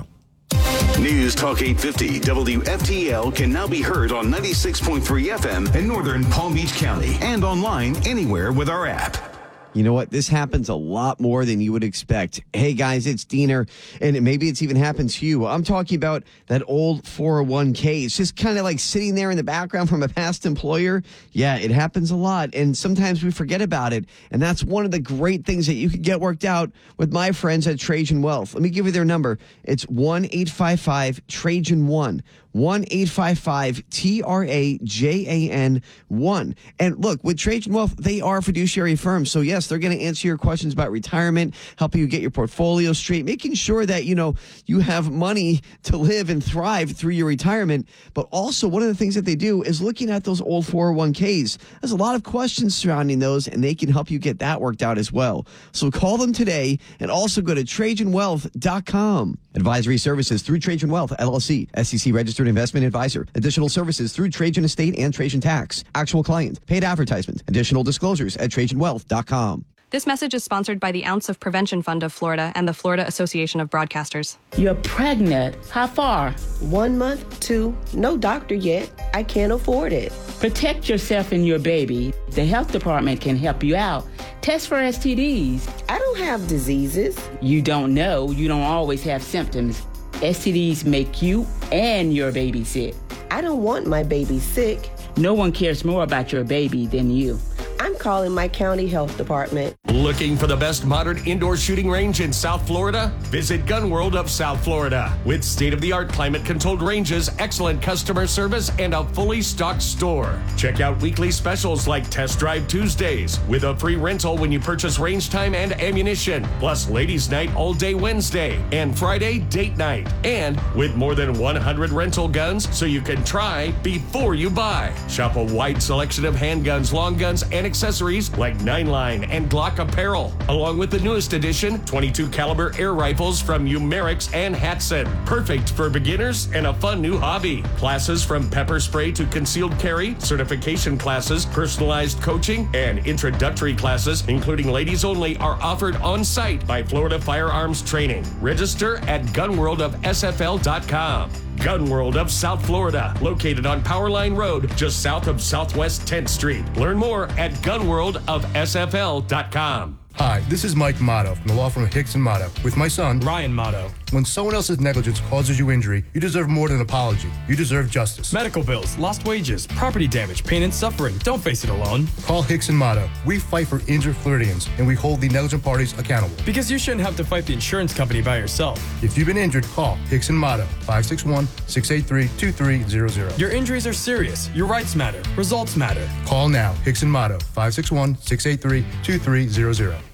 News Talk eight fifty W F T L can now be heard on ninety-six point three F M in northern Palm Beach County and online anywhere with our app. You know what? This happens a lot more than you would expect. Hey, guys, it's Diener, and maybe it's even happened to you. I'm talking about that old four oh one k. It's just kind of like sitting there in the background from a past employer. Yeah, it happens a lot, and sometimes we forget about it, and that's one of the great things that you can get worked out with my friends at Trajan Wealth. Let me give you their number. It's one eight five five Trajan one. one eight five five T R A J A N one. And look, with Trajan Wealth, they are a fiduciary firm. So yes, they're going to answer your questions about retirement, helping you get your portfolio straight, making sure that, you know, you have money to live and thrive through your retirement. But also one of the things that they do is looking at those old four oh one k's. There's a lot of questions surrounding those, and they can help you get that worked out as well. So call them today and also go to Trajan Wealth dot com. Advisory services through Trajan Wealth, L L C, S E C registered investment advisor. Additional services through Trajan Estate and Trajan Tax. Actual client. Paid advertisement. Additional disclosures at Trajan Wealth dot com. This message is sponsored by the Ounce of Prevention Fund of Florida and the Florida Association of Broadcasters. You're pregnant. How far? One month, two. No doctor yet. I can't afford it. Protect yourself and your baby. The health department can help you out. Test for S T Ds. I don't have diseases. You don't know. You don't always have symptoms. S T Ds make you and your baby sick. I don't want my baby sick. No one cares more about your baby than you. I'm calling my county health department. Looking for the best modern indoor shooting range in South Florida? Visit Gun World of South Florida. With state-of-the-art climate-controlled ranges, excellent customer service, and a fully stocked store. Check out weekly specials like Test Drive Tuesdays with a free rental when you purchase range time and ammunition. Plus Ladies' Night all day Wednesday and Friday date night. And with more than one hundred rental guns so you can try before you buy. Shop a wide selection of handguns, long guns, and accessories like nine line and Glock apparel, along with the newest edition twenty-two caliber air rifles from Umerix and Hatson. Perfect for beginners and a fun new hobby. Classes from pepper spray to concealed carry, certification classes, personalized coaching, and introductory classes, including ladies only, are offered on site by Florida Firearms Training. Register at gun world of S F L dot com. Gun World of South Florida, located on Powerline Road, just south of Southwest tenth Street. Learn more at gun world of S F L dot com. Hi, this is Mike Motto from the law firm Hicks and Motto with my son, Ryan Motto. When someone else's negligence causes you injury, you deserve more than an apology. You deserve justice. Medical bills, lost wages, property damage, pain and suffering. Don't face it alone. Call Hicks and Motto. We fight for injured Floridians, and we hold the negligent parties accountable. Because you shouldn't have to fight the insurance company by yourself. If you've been injured, call Hicks and Motto, five six one, six eight three, two three zero zero. Your injuries are serious. Your rights matter. Results matter. Call now, Hicks and Motto, five six one, six eight three, two three zero zero.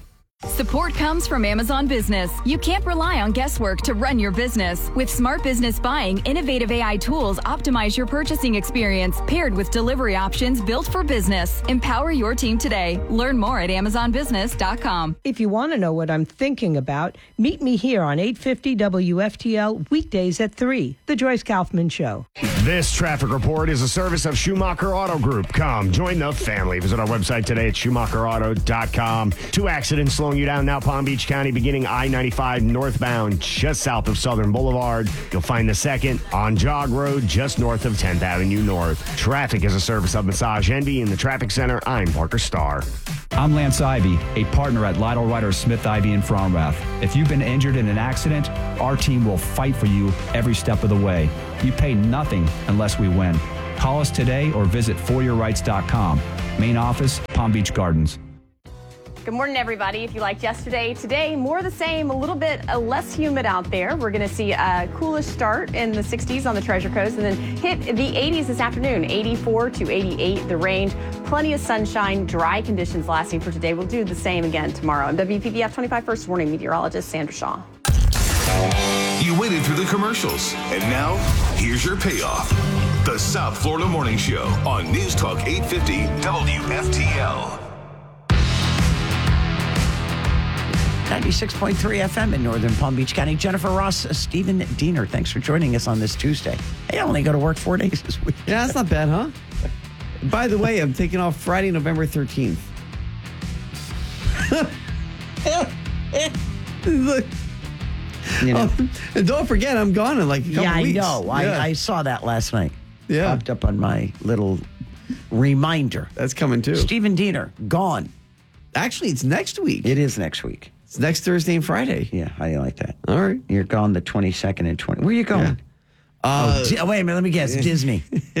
Support comes from Amazon Business. You can't rely on guesswork to run your business. With Smart Business Buying, innovative A I tools optimize your purchasing experience, paired with delivery options built for business. Empower your team today. Learn more at amazon business dot com. If you want to know what I'm thinking about, meet me here on eight fifty W F T L weekdays at three. The Joyce Kaufman Show. This traffic report is a service of Schumacher Auto Group. Come, join the family. Visit our website today at schumacher auto dot com. Two accidents slowing you down now, Palm Beach County, beginning I ninety-five northbound just south of Southern Boulevard. You'll find the second on Jog Road just north of tenth Avenue North. Traffic is a service of Massage Envy in the Traffic Center. I'm Parker Starr. I'm Lance Ivy, a partner at Lytle Ryder Smith Ivy in Fromrath. If you've been injured in an accident, our team will fight for you every step of the way. You pay nothing unless we win. Call us today or visit for your rights dot com. Main office, Palm Beach Gardens. Good morning, everybody. If you liked yesterday, today, more of the same, a little bit uh, less humid out there. We're going to see a coolish start in the sixties on the Treasure Coast and then hit the eighties this afternoon, eighty-four to eighty-eight, the range. Plenty of sunshine, dry conditions lasting for today. We'll do the same again tomorrow. I'm W P B F twenty-five First Warning meteorologist Sandra Shaw. You waited through the commercials, and now here's your payoff. The South Florida Morning Show on News Talk eight fifty W F T L. ninety-six point three F M in Northern Palm Beach County. Jennifer Ross, uh, Stephen Diener, thanks for joining us on this Tuesday. Hey, I only go to work four days this week. Yeah, that's not bad, huh? By the way, I'm taking off Friday, November thirteenth. Look. You know. Oh, and don't forget, I'm gone in like a couple yeah, weeks. I know. Yeah. I, I saw that last night. Yeah. Popped up on my little reminder. That's coming too. Stephen Diener, gone. Actually, it's next week. It is next week. It's next Thursday and Friday. Yeah, how do you like that? All right. You're gone the twenty-second and twentieth. Where are you going? Yeah. Uh, oh, Di- wait a minute. Let me guess. Disney.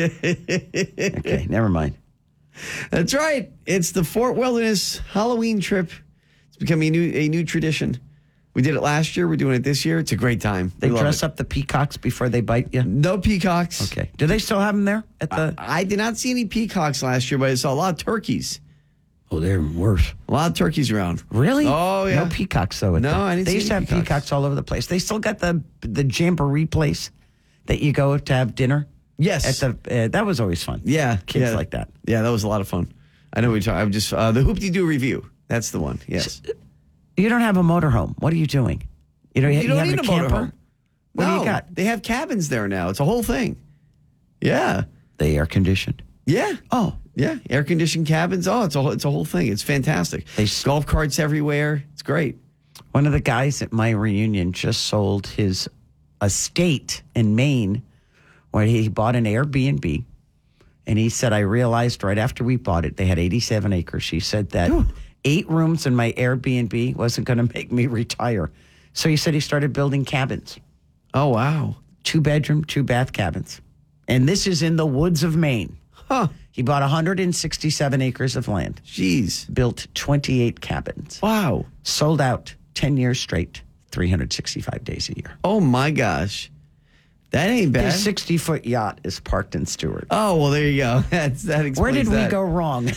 Okay, never mind. That's right. It's the Fort Wilderness Halloween trip. It's becoming a new, a new tradition. We did it last year. We're doing it this year. It's a great time. They We love dress it. up the peacocks before they bite you? No peacocks. Okay. Do they still have them there at the? I, I did not see any peacocks last year, but I saw a lot of turkeys. Oh, they're worse. A lot of turkeys around. Really? Oh, yeah. No peacocks, though. at No, the- I didn't They see used to any have peacocks. peacocks. all over the place. They still got the the jamboree place that you go to have dinner. Yes. At the uh, that was always fun. Yeah. Kids yeah. like that. Yeah, that was a lot of fun. I know we talk. I'm just, uh, the Hoop-de-Doo review. That's the one. Yes. You don't have a motorhome. What are you doing? You know, you, You don't have need a a camper. motorhome. What no, do you got? They have cabins there now. It's a whole thing. Yeah. They air conditioned. Yeah. Oh, Yeah. Air conditioned cabins. Oh, it's a whole, it's a whole thing. It's fantastic. They- golf carts everywhere. It's great. one of the guys at my reunion just sold his estate in Maine, where he bought an Airbnb, and he said, I realized right after we bought it, they had eighty-seven acres. He said that eight rooms in my Airbnb wasn't going to make me retire. So he said he started building cabins. Oh, wow. Two bedroom, two bath cabins. And this is in the woods of Maine. Huh. He bought one hundred sixty-seven acres of land. Jeez. Built twenty-eight cabins. Wow. Sold out ten years straight, three hundred sixty-five days a year. Oh, my gosh. That ain't bad. His sixty-foot yacht is parked in Stewart. Oh, well, there you go. That's, that explains Where did we that. go wrong?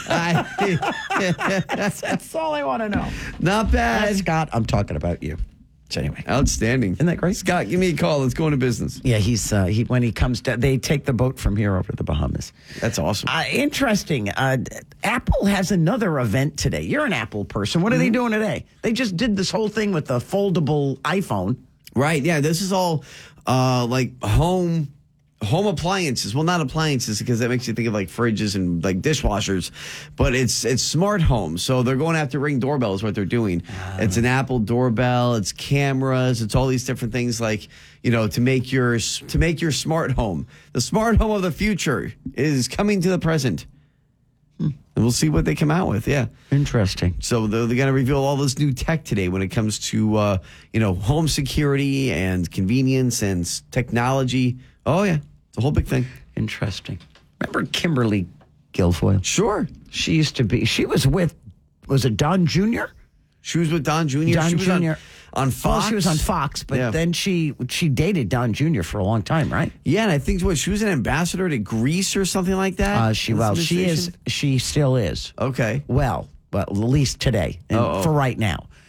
I, that's, that's all I want to know. Not bad. Uh, Scott, I'm talking about you. So anyway, Outstanding. isn't that great? Scott, give me a call. Let's go into business. Yeah, he's uh, he when he comes down, they take the boat from here over to the Bahamas. That's awesome. Uh, interesting. Uh, Apple has another event today. You're an Apple person. What are they doing today? They just did this whole thing with the foldable iPhone. Right. Yeah. This is all uh, like home home appliances. Well, not appliances because that makes you think of like fridges and like dishwashers, but it's it's smart homes. So they're going after Ring doorbell is what they're doing. Uh, it's an Apple doorbell. It's cameras. It's all these different things like, you know, to make your to make your smart home. The smart home of the future is coming to the present. Hmm. And we'll see what they come out with. Yeah. Interesting. So they're, they're going to reveal all this new tech today when it comes to, uh, you know, home security and convenience and s- technology. Oh, yeah. It's a whole big thing. Interesting. Remember Kimberly Guilfoyle? Sure. She used to be, she was with, was it Don Junior? She was with Don Junior Don She was Junior On, on Fox. Oh, she was on Fox, but Yeah. then she she dated Don Junior for a long time, right? Yeah, and I think what she was an ambassador to Greece or something like that. Uh, she well, she is. She still is. Okay. Well, but at least today, and Oh, oh. for right now.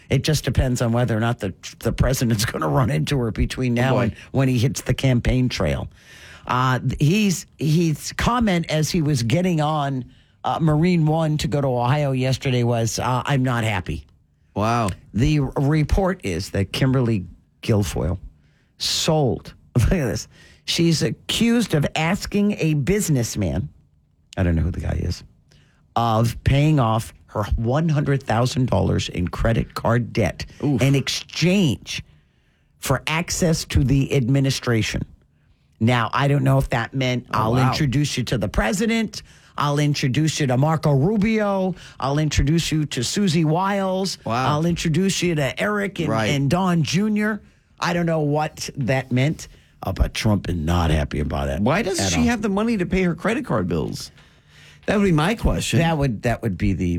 It just depends on whether or not the the president's going to run into her between now Boy. and when he hits the campaign trail. Uh, he's his comment as he was getting on uh, Marine One to go to Ohio yesterday was, uh, "I'm not happy." Wow. The report is that Kimberly Guilfoyle sold. Look at this. She's accused of asking a businessman, I don't know who the guy is, of paying off her one hundred thousand dollars in credit card debt in exchange for access to the administration. Now, I don't know if that meant Oh, I'll wow. introduce you to the president. I'll introduce you to Marco Rubio. I'll introduce you to Susie Wiles. Wow. I'll introduce you to Eric and, Right. and Don Junior I don't know what that meant, uh, but Trump is not happy about it. Why doesn't at she all. have the money to pay her credit card bills? That would be my question. That would that would be the